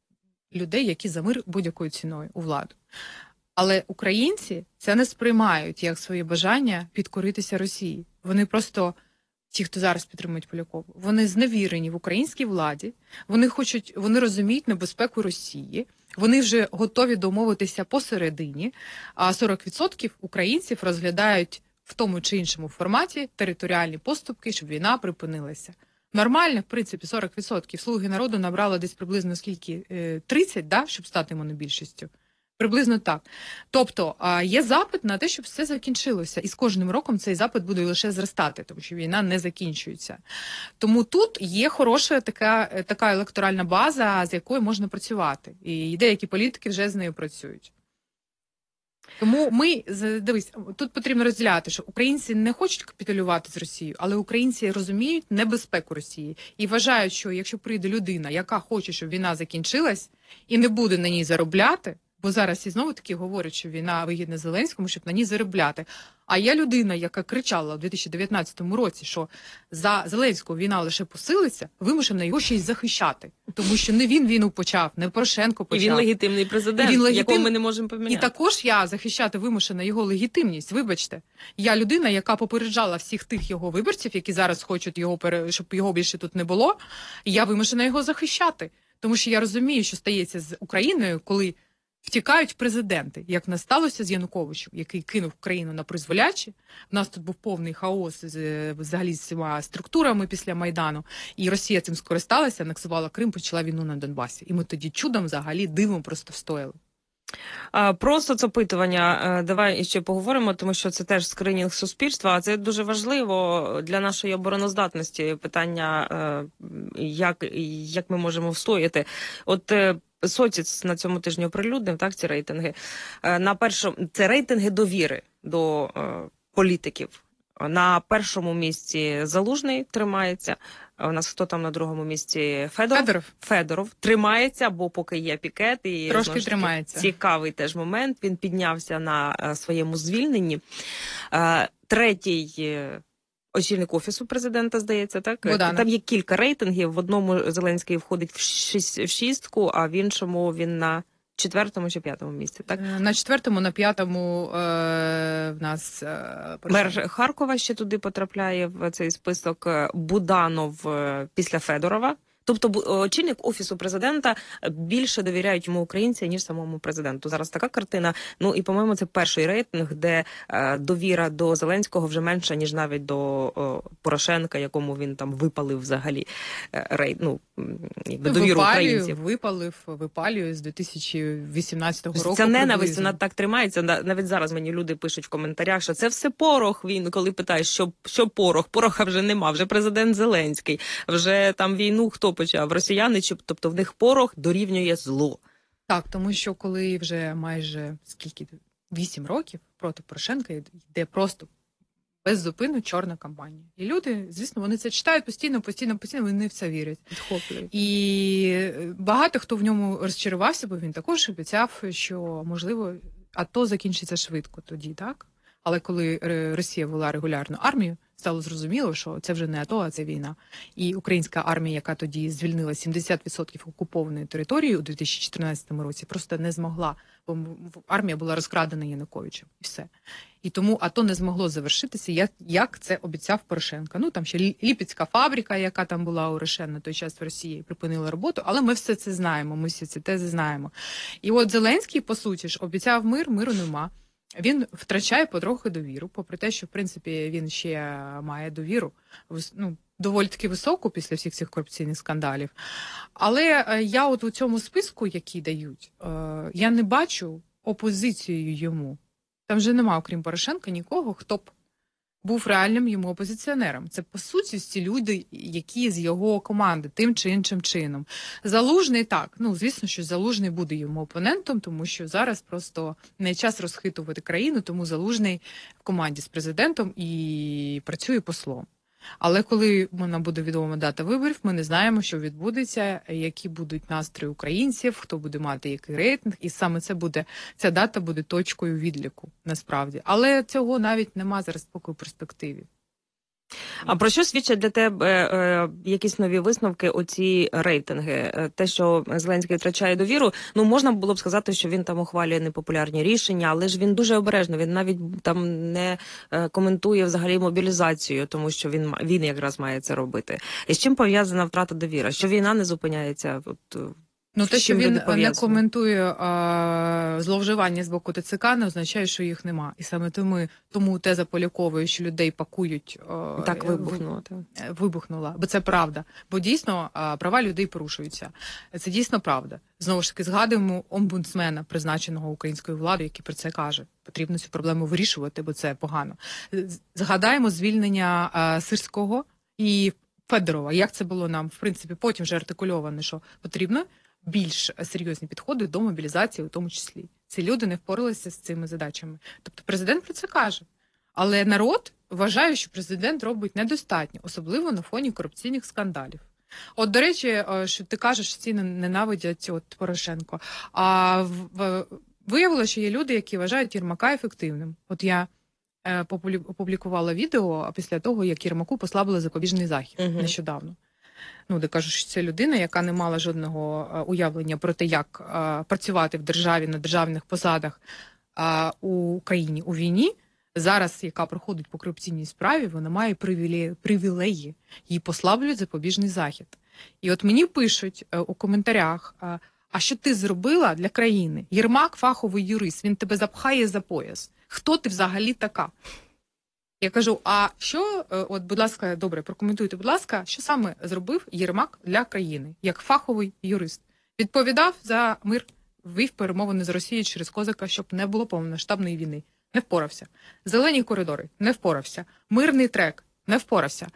Speaker 7: людей, які за мир будь-якою ціною у владу. Але українці це не сприймають як своє бажання підкоритися Росії. Вони просто, ті, хто зараз підтримують Полякову, вони зневірені в українській владі, вони хочуть, вони розуміють небезпеку Росії, вони вже готові домовитися посередині, а сорок відсотків українців розглядають в тому чи іншому форматі територіальні поступки, щоб війна припинилася. Нормально, в принципі, сорок відсотків. Слуги народу набрало десь приблизно скільки? тридцять, да, щоб стати монобільшістю? Приблизно так. Тобто є запит на те, щоб все закінчилося. І з кожним роком цей запит буде лише зростати, тому що війна не закінчується. Тому тут є хороша така, така електоральна база, з якою можна працювати. І деякі політики вже з нею працюють. Тому ми, дивись, тут потрібно розділяти, що українці не хочуть капітулювати з Росією, але українці розуміють небезпеку Росії і вважають, що якщо прийде людина, яка хоче, щоб війна закінчилась, і не буде на ній заробляти, бо зараз і знову таки говорять, що війна вигідна Зеленському, щоб на ній заробляти. А я людина, яка кричала у дві тисячі дев'ятнадцятому році, що за Зеленського війна лише посилиться, вимушена його ще й захищати. Тому що не він війну почав, не Порошенко почав.
Speaker 6: І він легітимний президент,
Speaker 7: він легітим...
Speaker 6: якого ми не можемо поміняти.
Speaker 7: І також я захищати вимушена його легітимність, вибачте. Я людина, яка попереджала всіх тих його виборців, які зараз хочуть, його пере... щоб його більше тут не було, і я вимушена його захищати. Тому що я розумію, що стається з Україною, коли втікають президенти, як не сталося з Януковичем, який кинув країну на призволячі. У нас тут був повний хаос з, взагалі з всіма структурами після Майдану. І Росія цим скористалася, анексувала Крим, почала війну на Донбасі. І ми тоді чудом взагалі дивом просто встояли.
Speaker 6: Про соцопитування давай ще поговоримо, тому що це теж скринінг суспільства, а це дуже важливо для нашої обороноздатності. Питання, як, як ми можемо встояти. От Соціц на цьому тижні оприлюднив, так, ці рейтинги. На першому, це рейтинги довіри до е, політиків. На першому місці Залужний тримається. У нас хто там на другому місці? Федоров.
Speaker 7: Федоров.
Speaker 6: Федоров тримається, бо поки є пікет. І,
Speaker 7: Трошки
Speaker 6: знову ж таки,
Speaker 7: тримається.
Speaker 6: Цікавий теж момент. Він піднявся на е, своєму звільненні. Е, третій е, очільник Офісу президента, здається, так?
Speaker 7: Буданов.
Speaker 6: Там є кілька рейтингів. В одному Зеленський входить в, шість, в шістку, а в іншому він на четвертому чи п'ятому місці, так?
Speaker 7: Е, На четвертому, на п'ятому е, в нас е,
Speaker 6: Мер Харкова ще туди потрапляє в цей список. Буданов е, після Федорова. Тобто бу- очільник Офісу президента більше довіряють йому українці, ніж самому президенту. Зараз така картина. Ну і, по-моєму, це перший рейтинг, де е, довіра до Зеленського вже менша, ніж навіть до о, Порошенка, якому він там випалив взагалі е, рейт, ну, м, якби довіру
Speaker 7: випалює,
Speaker 6: українців.
Speaker 7: випалив, випалює з дві тисячі вісімнадцятого року.
Speaker 6: Ця ненависть,
Speaker 7: приблизно.
Speaker 6: вона так тримається. На- Навіть зараз мені люди пишуть в коментарях, що це все порох. Він, коли питаєш, що, що порох? Пороха вже нема, вже президент Зеленський. Вже там війну хто почав? Росіяни, чи- тобто в них порох дорівнює зло.
Speaker 7: Так, тому що коли вже майже скільки вісім років проти Порошенка йде просто без зупину чорна кампанія. І люди, звісно, вони це читають постійно, постійно, постійно, вони в це вірять.
Speaker 6: Підхоплюють.
Speaker 7: І багато хто в ньому розчарувався, бо він також обіцяв, що, можливо, АТО закінчиться швидко тоді, так? Але коли е, Росія вела регулярну армію, стало зрозуміло, що це вже не АТО, а це війна. І українська армія, яка тоді звільнила сімдесят відсотків окупованої території у дві тисячі чотирнадцятому році, просто не змогла, бо м- армія була розкрадена Януковичем. І все. І тому АТО не змогло завершитися, як, як це обіцяв Порошенко. Ну, там ще Лі- Ліпецька фабрика, яка там була у Рошен на той час в Росії, припинила роботу, але ми все це знаємо, ми всі ці тези знаємо. І от Зеленський, по суті ж, обіцяв мир, миру нема. Він втрачає потрохи довіру, попри те, що в принципі він ще має довіру, вис- ну, доволі таки високу після всіх цих корупційних скандалів. Але е, я от у цьому списку, який дають, е, я не бачу опозицією йому. Там вже нема, окрім Порошенка, нікого, хто б був реальним йому опозиціонером. Це, по суті, ці люди, які з його команди, тим чи іншим чином. Залужний так, ну, звісно, що Залужний буде йому опонентом, тому що зараз просто не час розхитувати країну, тому Залужний в команді з президентом і працює послом. Але коли нам буде відома дата виборів, ми не знаємо, що відбудеться, які будуть настрої українців, хто буде мати який рейтинг, і саме це буде, ця дата буде точкою відліку, насправді. Але цього навіть нема зараз поки в перспективі.
Speaker 6: А про що свідчать для тебе е, якісь нові висновки, оці рейтинги? Е, Те, що Зеленський втрачає довіру, ну можна було б сказати, що він там ухвалює непопулярні рішення, але ж він дуже обережно, він навіть там не е, коментує взагалі мобілізацію, тому що він, ма- він якраз має це робити. І з чим пов'язана втрата довіри? Що війна не зупиняється? От, е,
Speaker 7: Ну,
Speaker 6: з
Speaker 7: те, що
Speaker 6: чим
Speaker 7: він
Speaker 6: люди
Speaker 7: не
Speaker 6: пов'язують?
Speaker 7: коментує а, зловживання з боку ТЦК, не означає, що їх нема. І саме тому, тому теза Полякової, що людей пакують, а,
Speaker 6: Так
Speaker 7: в-
Speaker 6: вибухнуло. Так.
Speaker 7: е, вибухнула. Бо це правда. Бо дійсно а, права людей порушуються. Це дійсно правда. Знову ж таки, згадуємо омбудсмена, призначеного українською владою, який про це каже. Потрібно цю проблему вирішувати, бо це погано. З- Згадаємо звільнення а, Сирського і Федорова. Як це було нам, в принципі, потім вже артикульовано, що потрібно більш серйозні підходи до мобілізації, у тому числі. Ці люди не впоралися з цими задачами. Тобто президент про це каже. Але народ вважає, що президент робить недостатньо, особливо на фоні корупційних скандалів. От, до речі, е, що ти кажеш, що ці ненавидять от Порошенко. А в- в- виявилося, що є люди, які вважають Єрмака ефективним. От я е, популі- опублікувала відео після того, як Єрмаку послабили запобіжний захід
Speaker 6: Мгм.
Speaker 7: нещодавно. Ну, де кажуть, що це людина, яка не мала жодного е, уявлення про те, як е, працювати в державі на державних посадах е, у Україні у війні. Зараз, яка проходить по корупційній справі, вона має привілеї, привілеї. Їй послаблюють запобіжний захід. І от мені пишуть е, у коментарях, е, а що ти зробила для країни? Єрмак – фаховий юрист, він тебе запхає за пояс. Хто ти взагалі така? Я кажу, а що, е, от, будь ласка, добре, прокоментуйте, будь ласка, що саме зробив Єрмак для країни, як фаховий юрист? Відповідав за мир, вів перемовини з Росією через Козака, щоб не було повномасштабної війни. Не впорався. Зелені коридори – не впорався. Мирний трек – не впорався.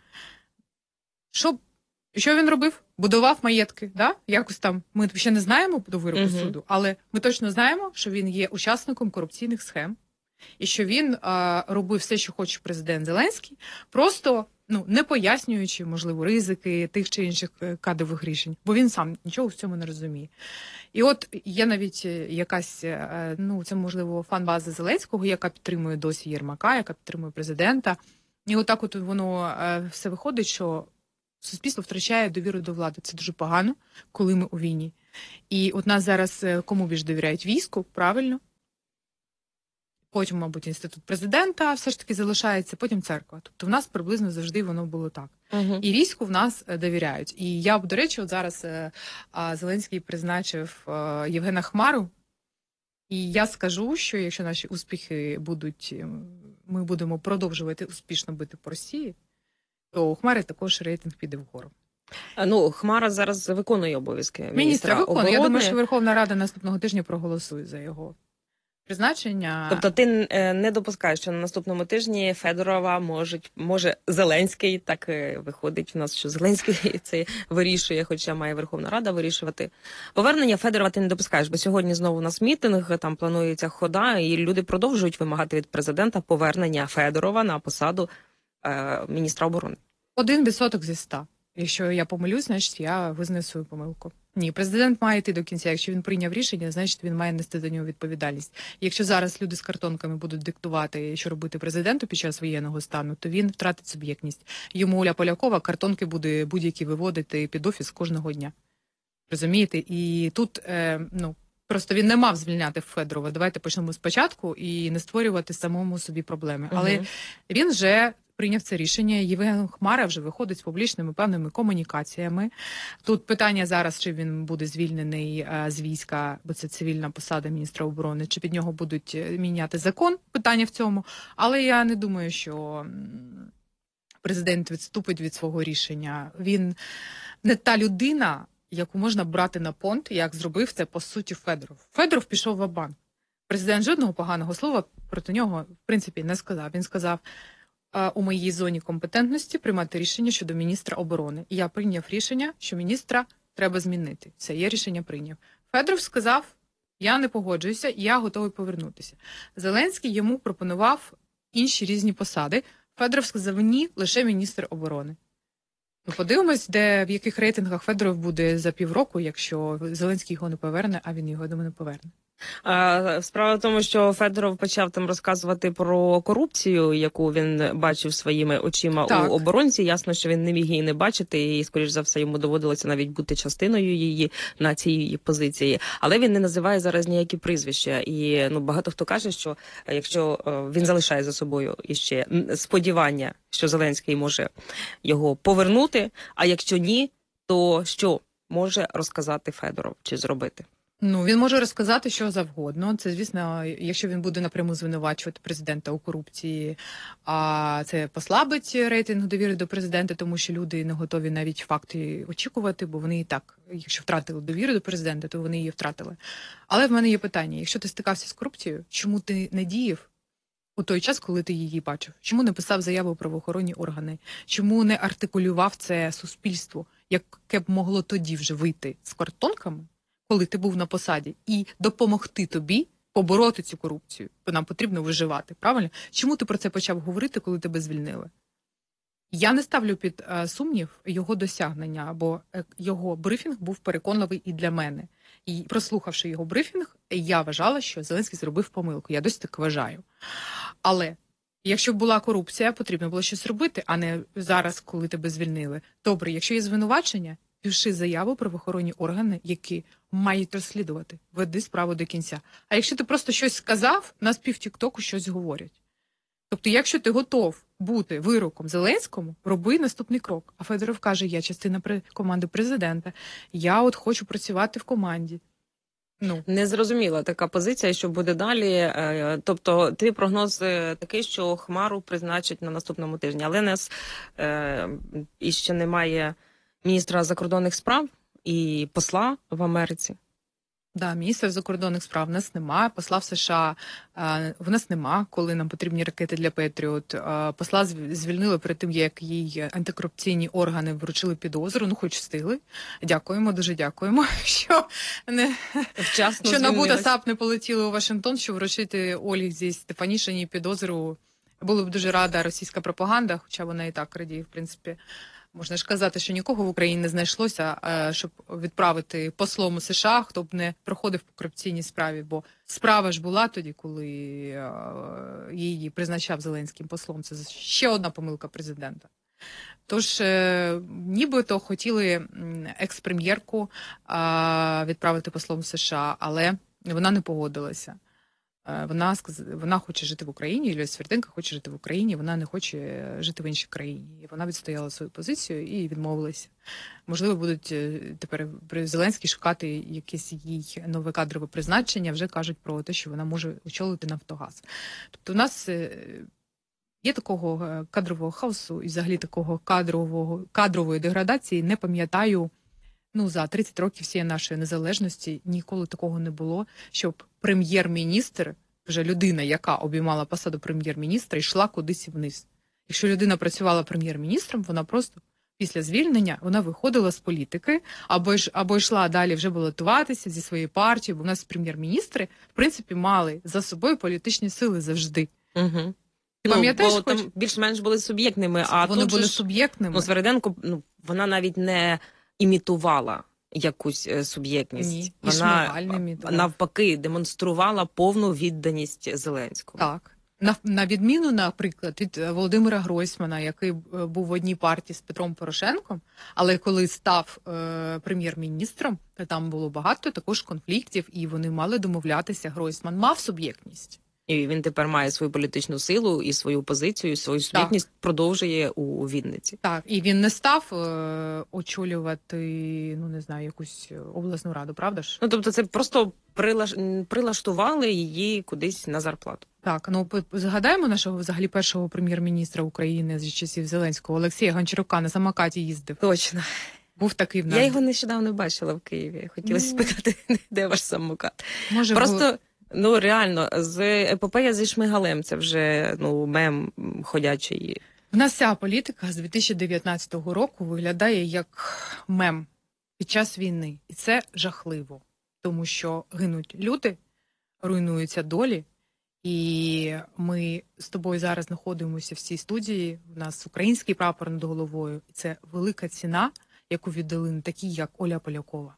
Speaker 7: Що, що він робив? Будував маєтки, да? Якось там, ми ще не знаємо до вироку
Speaker 6: Мгм.
Speaker 7: суду, але ми точно знаємо, що він є учасником корупційних схем. І що він а, робив все, що хоче президент Зеленський, просто ну, не пояснюючи, можливо, ризики тих чи інших кадрових рішень, бо він сам нічого в цьому не розуміє. І от є навіть якась, ну, це, можливо, фан-база Зеленського, яка підтримує досі Єрмака, яка підтримує президента. І отак от воно все виходить, що суспільство втрачає довіру до влади. Це дуже погано, коли ми у війні. І от нас зараз кому більш довіряють? Війську, правильно? Потім, мабуть, інститут президента все ж таки залишається, потім церква. Тобто в нас приблизно завжди воно було так.
Speaker 6: Угу.
Speaker 7: І війську в нас довіряють. І я, до речі, от зараз Зеленський призначив Євгена Хмару. І я скажу, що якщо наші успіхи будуть, ми будемо продовжувати успішно бити по Росії, то у Хмари також рейтинг піде вгору.
Speaker 6: Ну, Хмара зараз виконує обов'язки міністра,
Speaker 7: Міністра виконує.
Speaker 6: оборони.
Speaker 7: Я думаю, що Верховна Рада наступного тижня проголосує за його призначення.
Speaker 6: Тобто ти не допускаєш, що на наступному тижні Федорова можуть, може Зеленський, так виходить в нас, що Зеленський це вирішує, хоча має Верховна Рада вирішувати. Повернення Федорова ти не допускаєш, бо сьогодні знову у нас мітинг, там планується хода, і люди продовжують вимагати від президента повернення Федорова на посаду е, міністра оборони.
Speaker 7: Один відсоток зі ста. Якщо я помилюсь, значить я визнаю свою помилку. Ні, президент має йти до кінця. Якщо він прийняв рішення, значить він має нести за нього відповідальність. Якщо зараз люди з картонками будуть диктувати, що робити президенту під час воєнного стану, то він втратить суб'єктність. Йому Оля Полякова картонки буде будь-які виводити під офіс кожного дня. Розумієте? І тут, е, ну, просто він не мав звільняти Федорова. Давайте почнемо спочатку і не створювати самому собі проблеми. Угу. Але він вже прийняв це рішення. Євген Хмара вже виходить з публічними певними комунікаціями. Тут питання зараз, чи він буде звільнений а, з війська, бо це цивільна посада міністра оборони, чи під нього будуть міняти закон, питання в цьому. Але я не думаю, що президент відступить від свого рішення. Він не та людина, яку можна брати на понт, як зробив це, по суті, Федоров. Федоров пішов ва-банк. Президент жодного поганого слова проти нього, в принципі, не сказав. Він сказав: у моїй зоні компетентності приймати рішення щодо міністра оборони. І я прийняв рішення, що міністра треба змінити. Це я рішення прийняв. Федоров сказав: я не погоджуюся, я готовий повернутися. Зеленський йому пропонував інші різні посади. Федоров сказав: ні, лише міністр оборони. Ну, подивимось, де, в яких рейтингах Федоров буде за півроку, якщо Зеленський його не поверне, а він його, я думаю, не поверне.
Speaker 6: А, справа в тому, що Федоров почав там розказувати про корупцію, яку він бачив своїми очима
Speaker 7: так.
Speaker 6: у оборонці. Ясно, що він не міг її не бачити, і, скоріш за все, йому доводилося навіть бути частиною її на цій позиції. Але він не називає зараз ніякі прізвища. І ну, багато хто каже, що якщо він залишає за собою іще сподівання, що Зеленський може його повернути, а якщо ні, то що може розказати Федоров чи зробити?
Speaker 7: Ну, він може розказати що завгодно. Це, звісно, якщо він буде напряму звинувачувати президента у корупції, а це послабить рейтинг довіри до президента, тому що люди не готові навіть факти очікувати, бо вони і так, якщо втратили довіру до президента, то вони її втратили. Але в мене є питання: якщо ти стикався з корупцією, чому ти не діяв у той час, коли ти її бачив? Чому не писав заяву у правоохоронні органи? Чому не артикулював це суспільство, яке б могло тоді вже вийти з картонками, коли ти був на посаді, і допомогти тобі побороти цю корупцію? Бо нам потрібно виживати, правильно? Чому ти про це почав говорити, коли тебе звільнили? Я не ставлю під а, сумнів його досягнення, бо його брифінг був переконливий і для мене. І прослухавши його брифінг, я вважала, що Зеленський зробив помилку. Я досі так вважаю. Але якщо б була корупція, потрібно було щось робити, а не зараз, коли тебе звільнили. Добре, якщо є звинувачення, пиши заяву правоохоронні органи, які мають розслідувати. Веди справу до кінця. А якщо ти просто щось сказав, на спів тіктоку щось говорять. Тобто, якщо ти готов бути вироком Зеленському, роби наступний крок. А Федоров каже: я частина команди президента, я от хочу працювати в команді. Ну.
Speaker 6: Незрозуміла така позиція, що буде далі. Тобто, твій прогноз такий, що Хмару призначать на наступному тижні. Але нас е, іще немає міністра закордонних справ і посла в Америці.
Speaker 7: Да, міністра закордонних справ в нас немає, посла в США е, в нас нема, коли нам потрібні ракети для Петріот. Е, посла зв- звільнили перед тим, як їй антикорупційні органи вручили підозру, ну хоч встигли. Дякуємо, дуже дякуємо, що не
Speaker 6: Вчасно
Speaker 7: що НАБУ та
Speaker 6: звільнилась.
Speaker 7: САП не полетіли у Вашингтон, щоб вручити Ользі Стефанішиній підозру. Була б дуже рада російська пропаганда, хоча вона і так радіє, в принципі. Можна ж казати, що нікого в Україні не знайшлося, е, щоб відправити послом у США, хто б не проходив по корупційній справі, бо справа ж була тоді, коли е, її призначав Зеленським послом. Це ще одна помилка президента. Тож, е, нібито хотіли м, екс-прем'єрку е, відправити послом в США, але вона не погодилася. Е, Вона сказ- вона хоче жити в Україні, Юлія Сверденко хоче жити в Україні, вона не хоче жити в іншій країні. І вона відстояла свою позицію і відмовилася. Можливо, будуть е, тепер при Зеленській шукати якесь їй нове кадрове призначення, вже кажуть про те, що вона може очолити Нафтогаз. Тобто у нас е, є такого е, кадрового хаосу і взагалі такого кадрового, кадрової деградації, не пам'ятаю. Ну, за тридцять років всієї нашої незалежності ніколи такого не було, щоб прем'єр-міністр, вже людина, яка обіймала посаду прем'єр-міністра, йшла кудись вниз. Якщо людина працювала прем'єр-міністром, вона просто після звільнення вона виходила з політики, або ж або йшла далі вже балотуватися зі своєї партії, бо в нас прем'єр-міністри, в принципі, мали за собою політичні сили завжди.
Speaker 6: Угу.
Speaker 7: Ти пам'ятаєш,
Speaker 6: бо
Speaker 7: хоч-
Speaker 6: там більш-менш були суб'єктними, а
Speaker 7: вони
Speaker 6: тут
Speaker 7: були
Speaker 6: же ж,
Speaker 7: суб'єктними?
Speaker 6: ну, Свериденко, ну, вона навіть не імітувала якусь е, суб'єктність.
Speaker 7: Ні, і
Speaker 6: Вона
Speaker 7: Шмигаль не імітував.
Speaker 6: навпаки демонструвала повну відданість Зеленському.
Speaker 7: Так. На, на відміну, наприклад, від е, Володимира Гройсмана, який е, був в одній партії з Петром Порошенком, але коли став е, прем'єр-міністром, то там було багато також конфліктів, і вони мали домовлятися. Гройсман мав суб'єктність.
Speaker 6: І він тепер має свою політичну силу і свою позицію, і свою суб'єктність продовжує у, у Вінниці.
Speaker 7: Так, і він не став е, очолювати, ну не знаю, якусь обласну раду, правда ж?
Speaker 6: Ну, тобто це просто прилаш... прилаштували її кудись на зарплату.
Speaker 7: Так, ну п- згадаємо нашого взагалі першого прем'єр-міністра України з часів Зеленського, Олексія Гончарука, на самокаті їздив.
Speaker 6: Точно.
Speaker 7: Був такий в нас.
Speaker 6: Я його нещодавно бачила в Києві. Хотілося
Speaker 7: Ну.
Speaker 6: спитати, де ваш самокат.
Speaker 7: Може,
Speaker 6: Просто, ну реально, з епопея зі Шмигалем це вже ну мем ходячий.
Speaker 7: В нас вся політика з дві тисячі дев'ятнадцятого року виглядає як мем під час війни. І це жахливо, тому що гинуть люди, руйнуються долі. І ми з тобою зараз знаходимося в цій студії, у нас український прапор над головою. І це велика ціна, яку віддали не такі, як Оля Полякова,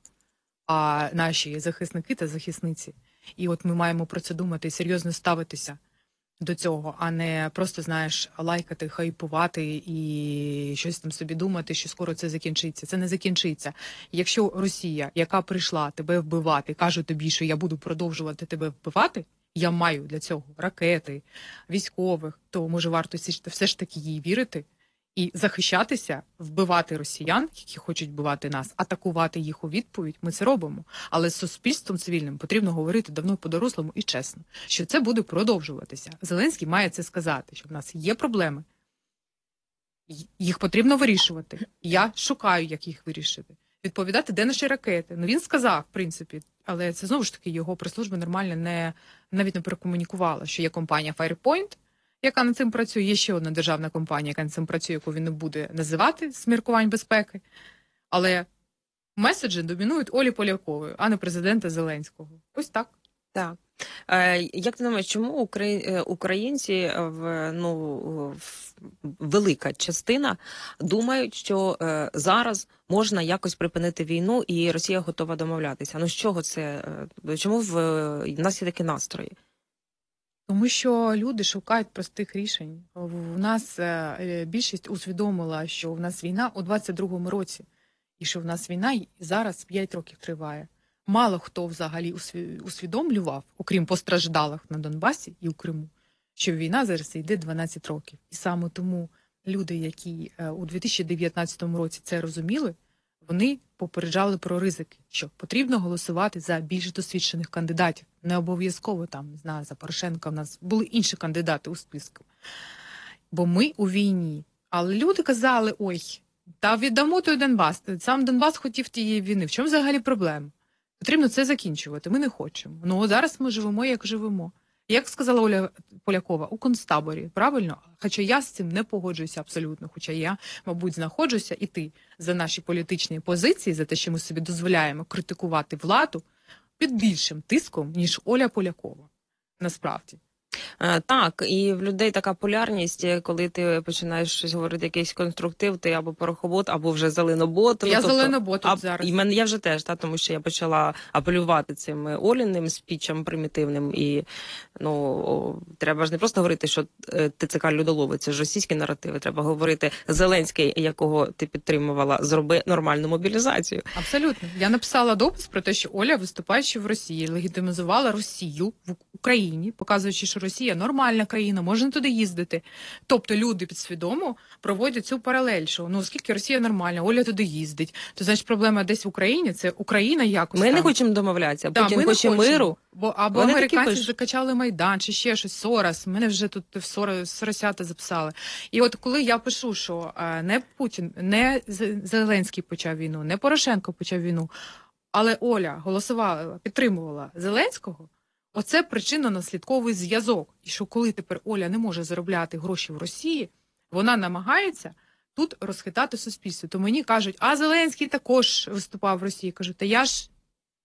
Speaker 7: а наші захисники та захисниці. І от ми маємо про це думати і серйозно ставитися до цього, а не просто, знаєш, лайкати, хайпувати і щось там собі думати, що скоро це закінчиться. Це не закінчиться. Якщо Росія, яка прийшла тебе вбивати, каже тобі, що я буду продовжувати тебе вбивати, я маю для цього ракети, військових, то може варто все ж таки їй вірити і захищатися, вбивати росіян, які хочуть вбивати нас, атакувати їх у відповідь. Ми це робимо. Але з суспільством цивільним потрібно говорити давно по-дорослому і чесно, що це буде продовжуватися. Зеленський має це сказати, що в нас є проблеми, й- їх потрібно вирішувати. Я шукаю, як їх вирішити. Відповідати, де наші ракети. Ну він сказав, в принципі, але це знову ж таки його прес-служба нормально не, навіть не перекомунікувала, що є компанія Firepoint, яка над цим працює, є ще одна державна компанія, яка над цим працює, яку він не буде називати з міркувань безпеки. Але меседжі домінують Олі Полякової, а не президента Зеленського. Ось так.
Speaker 6: Так. Е, як ти думаєш, чому украї... е, українці в ну в... велика частина думають, що е, зараз можна якось припинити війну і Росія готова домовлятися? Ну з чого це? е, Чому в, в нас є такі настрої?
Speaker 7: Тому що люди шукають простих рішень. У нас е, більшість усвідомила, що в нас війна у двадцять другому році, і що в нас війна й зараз п'ять років триває. Мало хто взагалі усві- усвідомлював, окрім постраждалих на Донбасі і у Криму, що війна зараз йде дванадцять років. І саме тому люди, які е, у дві тисячі дев'ятнадцятому році це розуміли, вони попереджали про ризики, що потрібно голосувати за більш досвідчених кандидатів. Не обов'язково там, не знаю, за Порошенка в нас були інші кандидати у списку. Бо ми у війні. Але люди казали, ой, та віддамо той Донбас. Сам Донбас хотів тієї війни. В чому взагалі проблема? Потрібно це закінчувати. Ми не хочемо. Ну, зараз ми живемо, як живемо. Як сказала Оля Полякова, у концтаборі, правильно? Хоча я з цим не погоджуюся абсолютно, хоча я, мабуть, знаходжуся і ти за наші політичні позиції, за те, що ми собі дозволяємо критикувати владу під більшим тиском, ніж Оля Полякова. Насправді.
Speaker 6: Так, і в людей така полярність, коли ти починаєш щось говорити, якийсь конструктив, ти або порохобот, або вже зеленобот.
Speaker 7: Я
Speaker 6: ну,
Speaker 7: зеленобот
Speaker 6: а,
Speaker 7: зараз.
Speaker 6: І мене, я вже теж, та, тому що я почала апелювати цим Оліним спічем примітивним. І ну, о, треба ж не просто говорити, що ТЦК людолови, це ж російські наративи. Треба говорити Зеленський, якого ти підтримувала, зроби нормальну мобілізацію.
Speaker 7: Абсолютно. Я написала допис про те, що Оля, виступаючи в Росії, легітимізувала Росію в Україні, показуючи, що Росія нормальна країна, можна туди їздити. Тобто люди підсвідомо проводять цю паралель, що ну оскільки Росія нормальна, Оля туди їздить, то значить проблема десь в Україні, це Україна якось
Speaker 6: Ми
Speaker 7: там.
Speaker 6: не хочемо домовлятися,
Speaker 7: Да,
Speaker 6: Путін
Speaker 7: ми
Speaker 6: хоче
Speaker 7: не хочемо.
Speaker 6: миру.
Speaker 7: Бо, або
Speaker 6: Вони
Speaker 7: американці
Speaker 6: такі
Speaker 7: закачали Майдан, чи ще щось, Сорос, мене вже тут в Сорос, Соросята записали. І от коли я пишу, що а, не Путін, не Зеленський почав війну, не Порошенко почав війну, але Оля голосувала, підтримувала Зеленського, оце причинно-наслідковий зв'язок. І що коли тепер Оля не може заробляти гроші в Росії, вона намагається тут розхитати суспільство. То мені кажуть, а Зеленський також виступав в Росії. Кажу, та я ж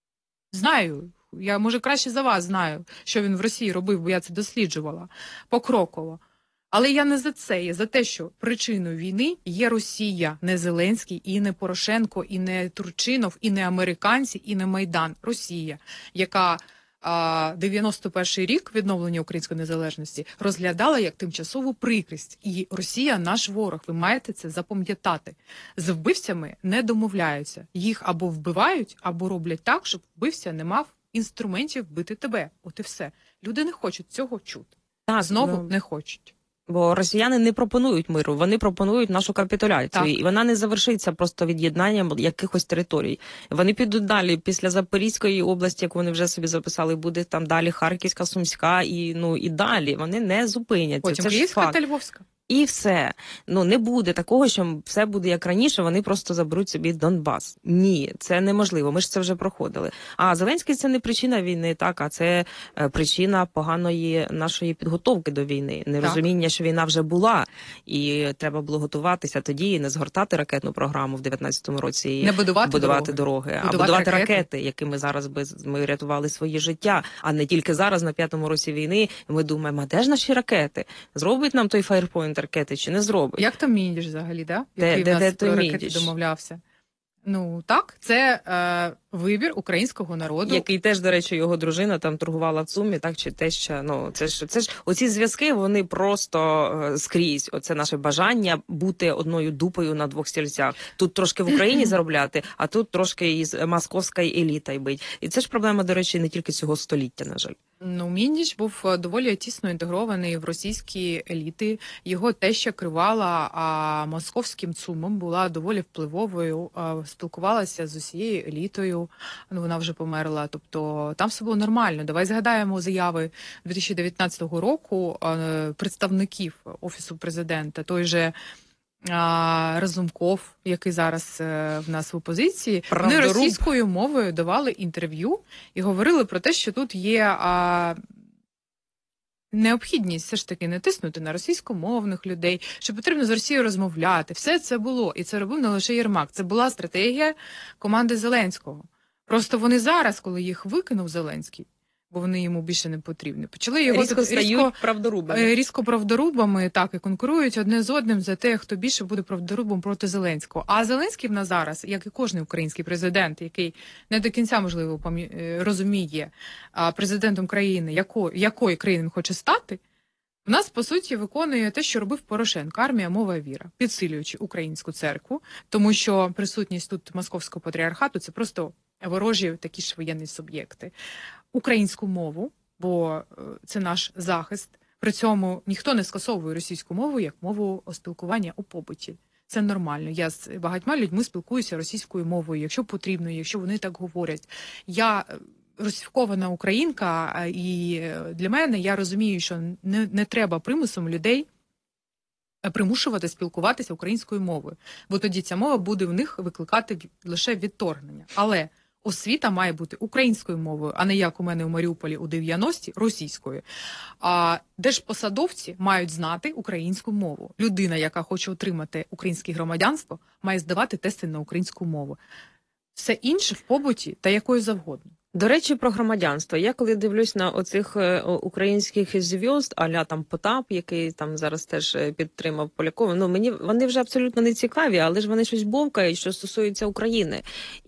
Speaker 7: знаю, я, може, краще за вас знаю, що він в Росії робив, бо я це досліджувала покроково. Але я не за це, я за те, що причиною війни є Росія, не Зеленський, і не Порошенко, і не Турчинов, і не американці, і не Майдан. Росія, яка а, дев'яносто перший рік відновлення української незалежності розглядала як тимчасову прикрість. І Росія наш ворог, ви маєте це запам'ятати. З вбивцями не домовляються. Їх або вбивають, або роблять так, щоб вбивця не мав інструментів вбити тебе. От і все. Люди не хочуть цього чути.
Speaker 6: Так,
Speaker 7: Знову
Speaker 6: ну...
Speaker 7: не хочуть.
Speaker 6: Бо росіяни не пропонують миру, вони пропонують нашу капітуляцію.
Speaker 7: Так.
Speaker 6: І вона не завершиться просто від'єднанням якихось територій. Вони підуть далі. Після Запорізької області, яку вони вже собі записали, буде там далі Харківська, Сумська і, ну, і далі. Вони не зупиняться.
Speaker 7: Потім
Speaker 6: Це ж
Speaker 7: Київська
Speaker 6: факт.
Speaker 7: та Львовська.
Speaker 6: І все. Ну, не буде такого, що все буде як раніше, вони просто заберуть собі Донбас. Ні, це неможливо, ми ж це вже проходили. А Зеленський – це не причина війни, так, а це е, причина поганої нашої підготовки до війни. Нерозуміння, що війна вже була, і треба було готуватися тоді, і не згортати ракетну програму в дев'ятнадцятому році, і
Speaker 7: не будувати,
Speaker 6: будувати дороги, дороги
Speaker 7: будувати
Speaker 6: а будувати
Speaker 7: ракети.
Speaker 6: ракети, якими зараз би ми рятували свої життя. А не тільки зараз, на п'ятому році війни, ми думаємо, а де ж наші ракети? Зробить нам той Фаєрпойнт ракети чи не зробить?
Speaker 7: Як там Міндіш взагалі, да?
Speaker 6: Де,
Speaker 7: який
Speaker 6: де,
Speaker 7: в нас
Speaker 6: де
Speaker 7: про
Speaker 6: той
Speaker 7: ракети
Speaker 6: Міндіш?
Speaker 7: домовлявся? Ну, так, це е, вибір українського народу.
Speaker 6: Який теж, до речі, його дружина там торгувала в ЦУМі, так, чи те, що, ну, це ж, це ж, оці зв'язки, вони просто е, скрізь. Оце наше бажання бути одною дупою на двох стільцях. Тут трошки в Україні заробляти, а тут трошки із московською елітою бить. І це ж проблема, до речі, не тільки цього століття, на жаль.
Speaker 7: Ну, Міндіч був доволі тісно інтегрований в російські еліти. Його теща керувала а московським ЦУМом, була доволі впливовою, а, спілкувалася з усією елітою. Ну, вона вже померла. Тобто там все було нормально. Давай згадаємо заяви дві тисячі дев'ятнадцятого року а, представників Офісу президента. Той же а, Разумков, який зараз а, в нас в опозиції, вони російською мовою давали інтерв'ю і говорили про те, що тут є а, необхідність все ж таки не тиснути на російськомовних людей, що потрібно з Росією розмовляти. Все це було. І це робив не лише Єрмак. Це була стратегія команди Зеленського. Просто вони зараз, коли їх викинув Зеленський, бо вони йому більше не потрібні, почали його
Speaker 6: Різко
Speaker 7: тут
Speaker 6: стають
Speaker 7: різко,
Speaker 6: правдорубами.
Speaker 7: різко правдорубами, так, і конкурують одне з одним за те, хто більше буде правдорубом проти Зеленського. А Зеленський в нас зараз, як і кожний український президент, який не до кінця, можливо, розуміє президентом країни, якої, якої країни він хоче стати, в нас, по суті, виконує те, що робив Порошенко, армія, мова, віра, підсилюючи українську церкву, тому що присутність тут московського патріархату – це просто ворожі такі ж воєнні суб'єкти. Українську мову, бо це наш захист. При цьому ніхто не скасовує російську мову як мову спілкування у побуті. Це нормально. Я з багатьма людьми спілкуюся російською мовою, якщо потрібно, якщо вони так говорять. Я русифікована українка, і для мене я розумію, що не, не треба примусом людей примушувати спілкуватися українською мовою, бо тоді ця мова буде в них викликати лише відторгнення. Але освіта має бути українською мовою, а не як у мене у Маріуполі у дев'яності російською. А держпосадовці мають знати українську мову. Людина, яка хоче отримати українське громадянство, має здавати тести на українську мову. Все інше в побуті та якою завгодно.
Speaker 6: До речі, про громадянство. Я коли дивлюсь на оцих е, українських зв'язд, а-ля там Потап, який там зараз теж е, підтримав Полякова, ну мені вони вже абсолютно не цікаві, але ж вони щось бовкають, що стосується України.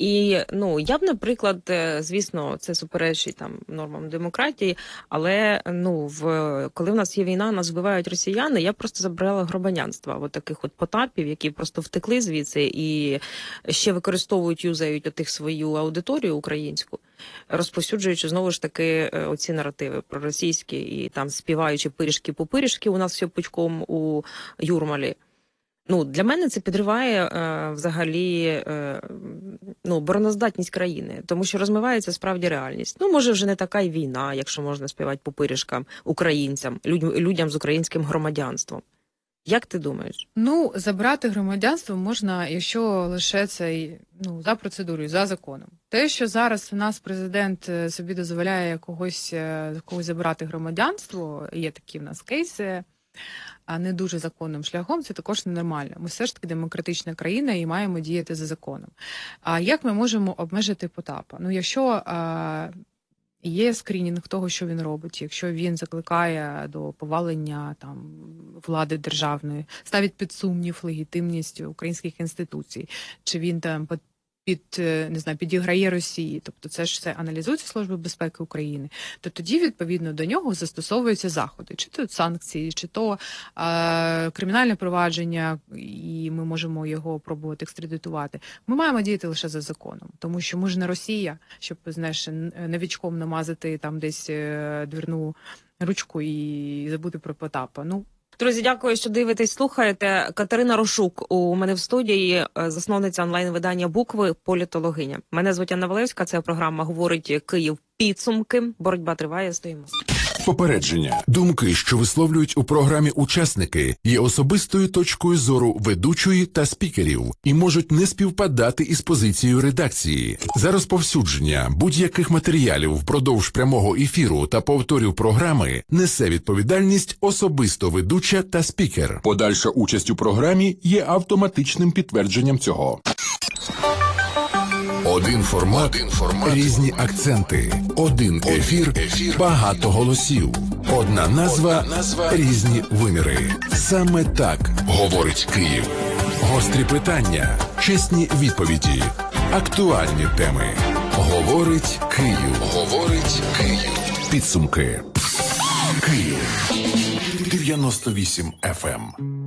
Speaker 6: І ну я б, наприклад, е, звісно, це суперечить там нормам демократії, але ну в коли в нас є війна, нас вбивають росіяни, я просто забрала громадянства, от таких от Потапів, які просто втекли звідси і ще використовують, юзають отих свою аудиторію українську, розповсюджуючи знову ж таки оці наративи проросійські і там співаючи пиріжки-пупиріжки у нас все пучком у Юрмалі. Ну, для мене це підриває е, взагалі е, ну, обороноздатність країни, тому що розмивається справді реальність. Ну, може, вже не така й війна, якщо можна співати пупиріжкам українцям, людь, людям з українським громадянством. Як ти думаєш?
Speaker 7: Ну, забрати громадянство можна, якщо лише це ну, за процедурою, за законом. Те, що зараз у нас президент собі дозволяє когось, когось забирати громадянство, є такі в нас кейси, а не дуже законним шляхом, це також ненормально. Ми все ж таки демократична країна і маємо діяти за законом. А як ми можемо обмежити Потапа? Ну, якщо а, є скринінг того, що він робить, якщо він закликає до повалення там влади державної, ставить під сумнів легітимність українських інституцій, чи він там під, не знаю, підіграє Росії, тобто це ж все аналізується Службою безпеки України, то тоді, відповідно, до нього застосовуються заходи, чи то санкції, чи то е, кримінальне провадження, і ми можемо його пробувати екстрадитувати. Ми маємо діяти лише за законом, тому що ми ж не Росія, щоб, знаєш, новічком намазати там десь двірну ручку і забути про Потапа. Ну,
Speaker 6: друзі, дякую, що дивитесь, слухаєте. Катерина Рошук у мене в студії, засновниця онлайн-видання «Букви», політологиня. Мене звуть Анна Валевська, це програма «Говорить Київ. Підсумки». Боротьба триває, стоїмо.
Speaker 3: Попередження. Думки, що висловлюють у програмі учасники, є особистою точкою зору ведучої та спікерів і можуть не співпадати із позицією редакції. За розповсюдження будь-яких матеріалів впродовж прямого ефіру та повторів програми несе відповідальність особисто ведуча та спікер. Подальша участь у програмі є автоматичним підтвердженням цього. Один формат, Один формат, різні акценти, один ефір, ефір, багато голосів, одна назва, одна назва, різні виміри. Саме так говорить Київ. Гострі питання, чесні відповіді, актуальні теми. Говорить Київ. Говорить Київ. Підсумки. Київ. дев'яносто вісім еф ем.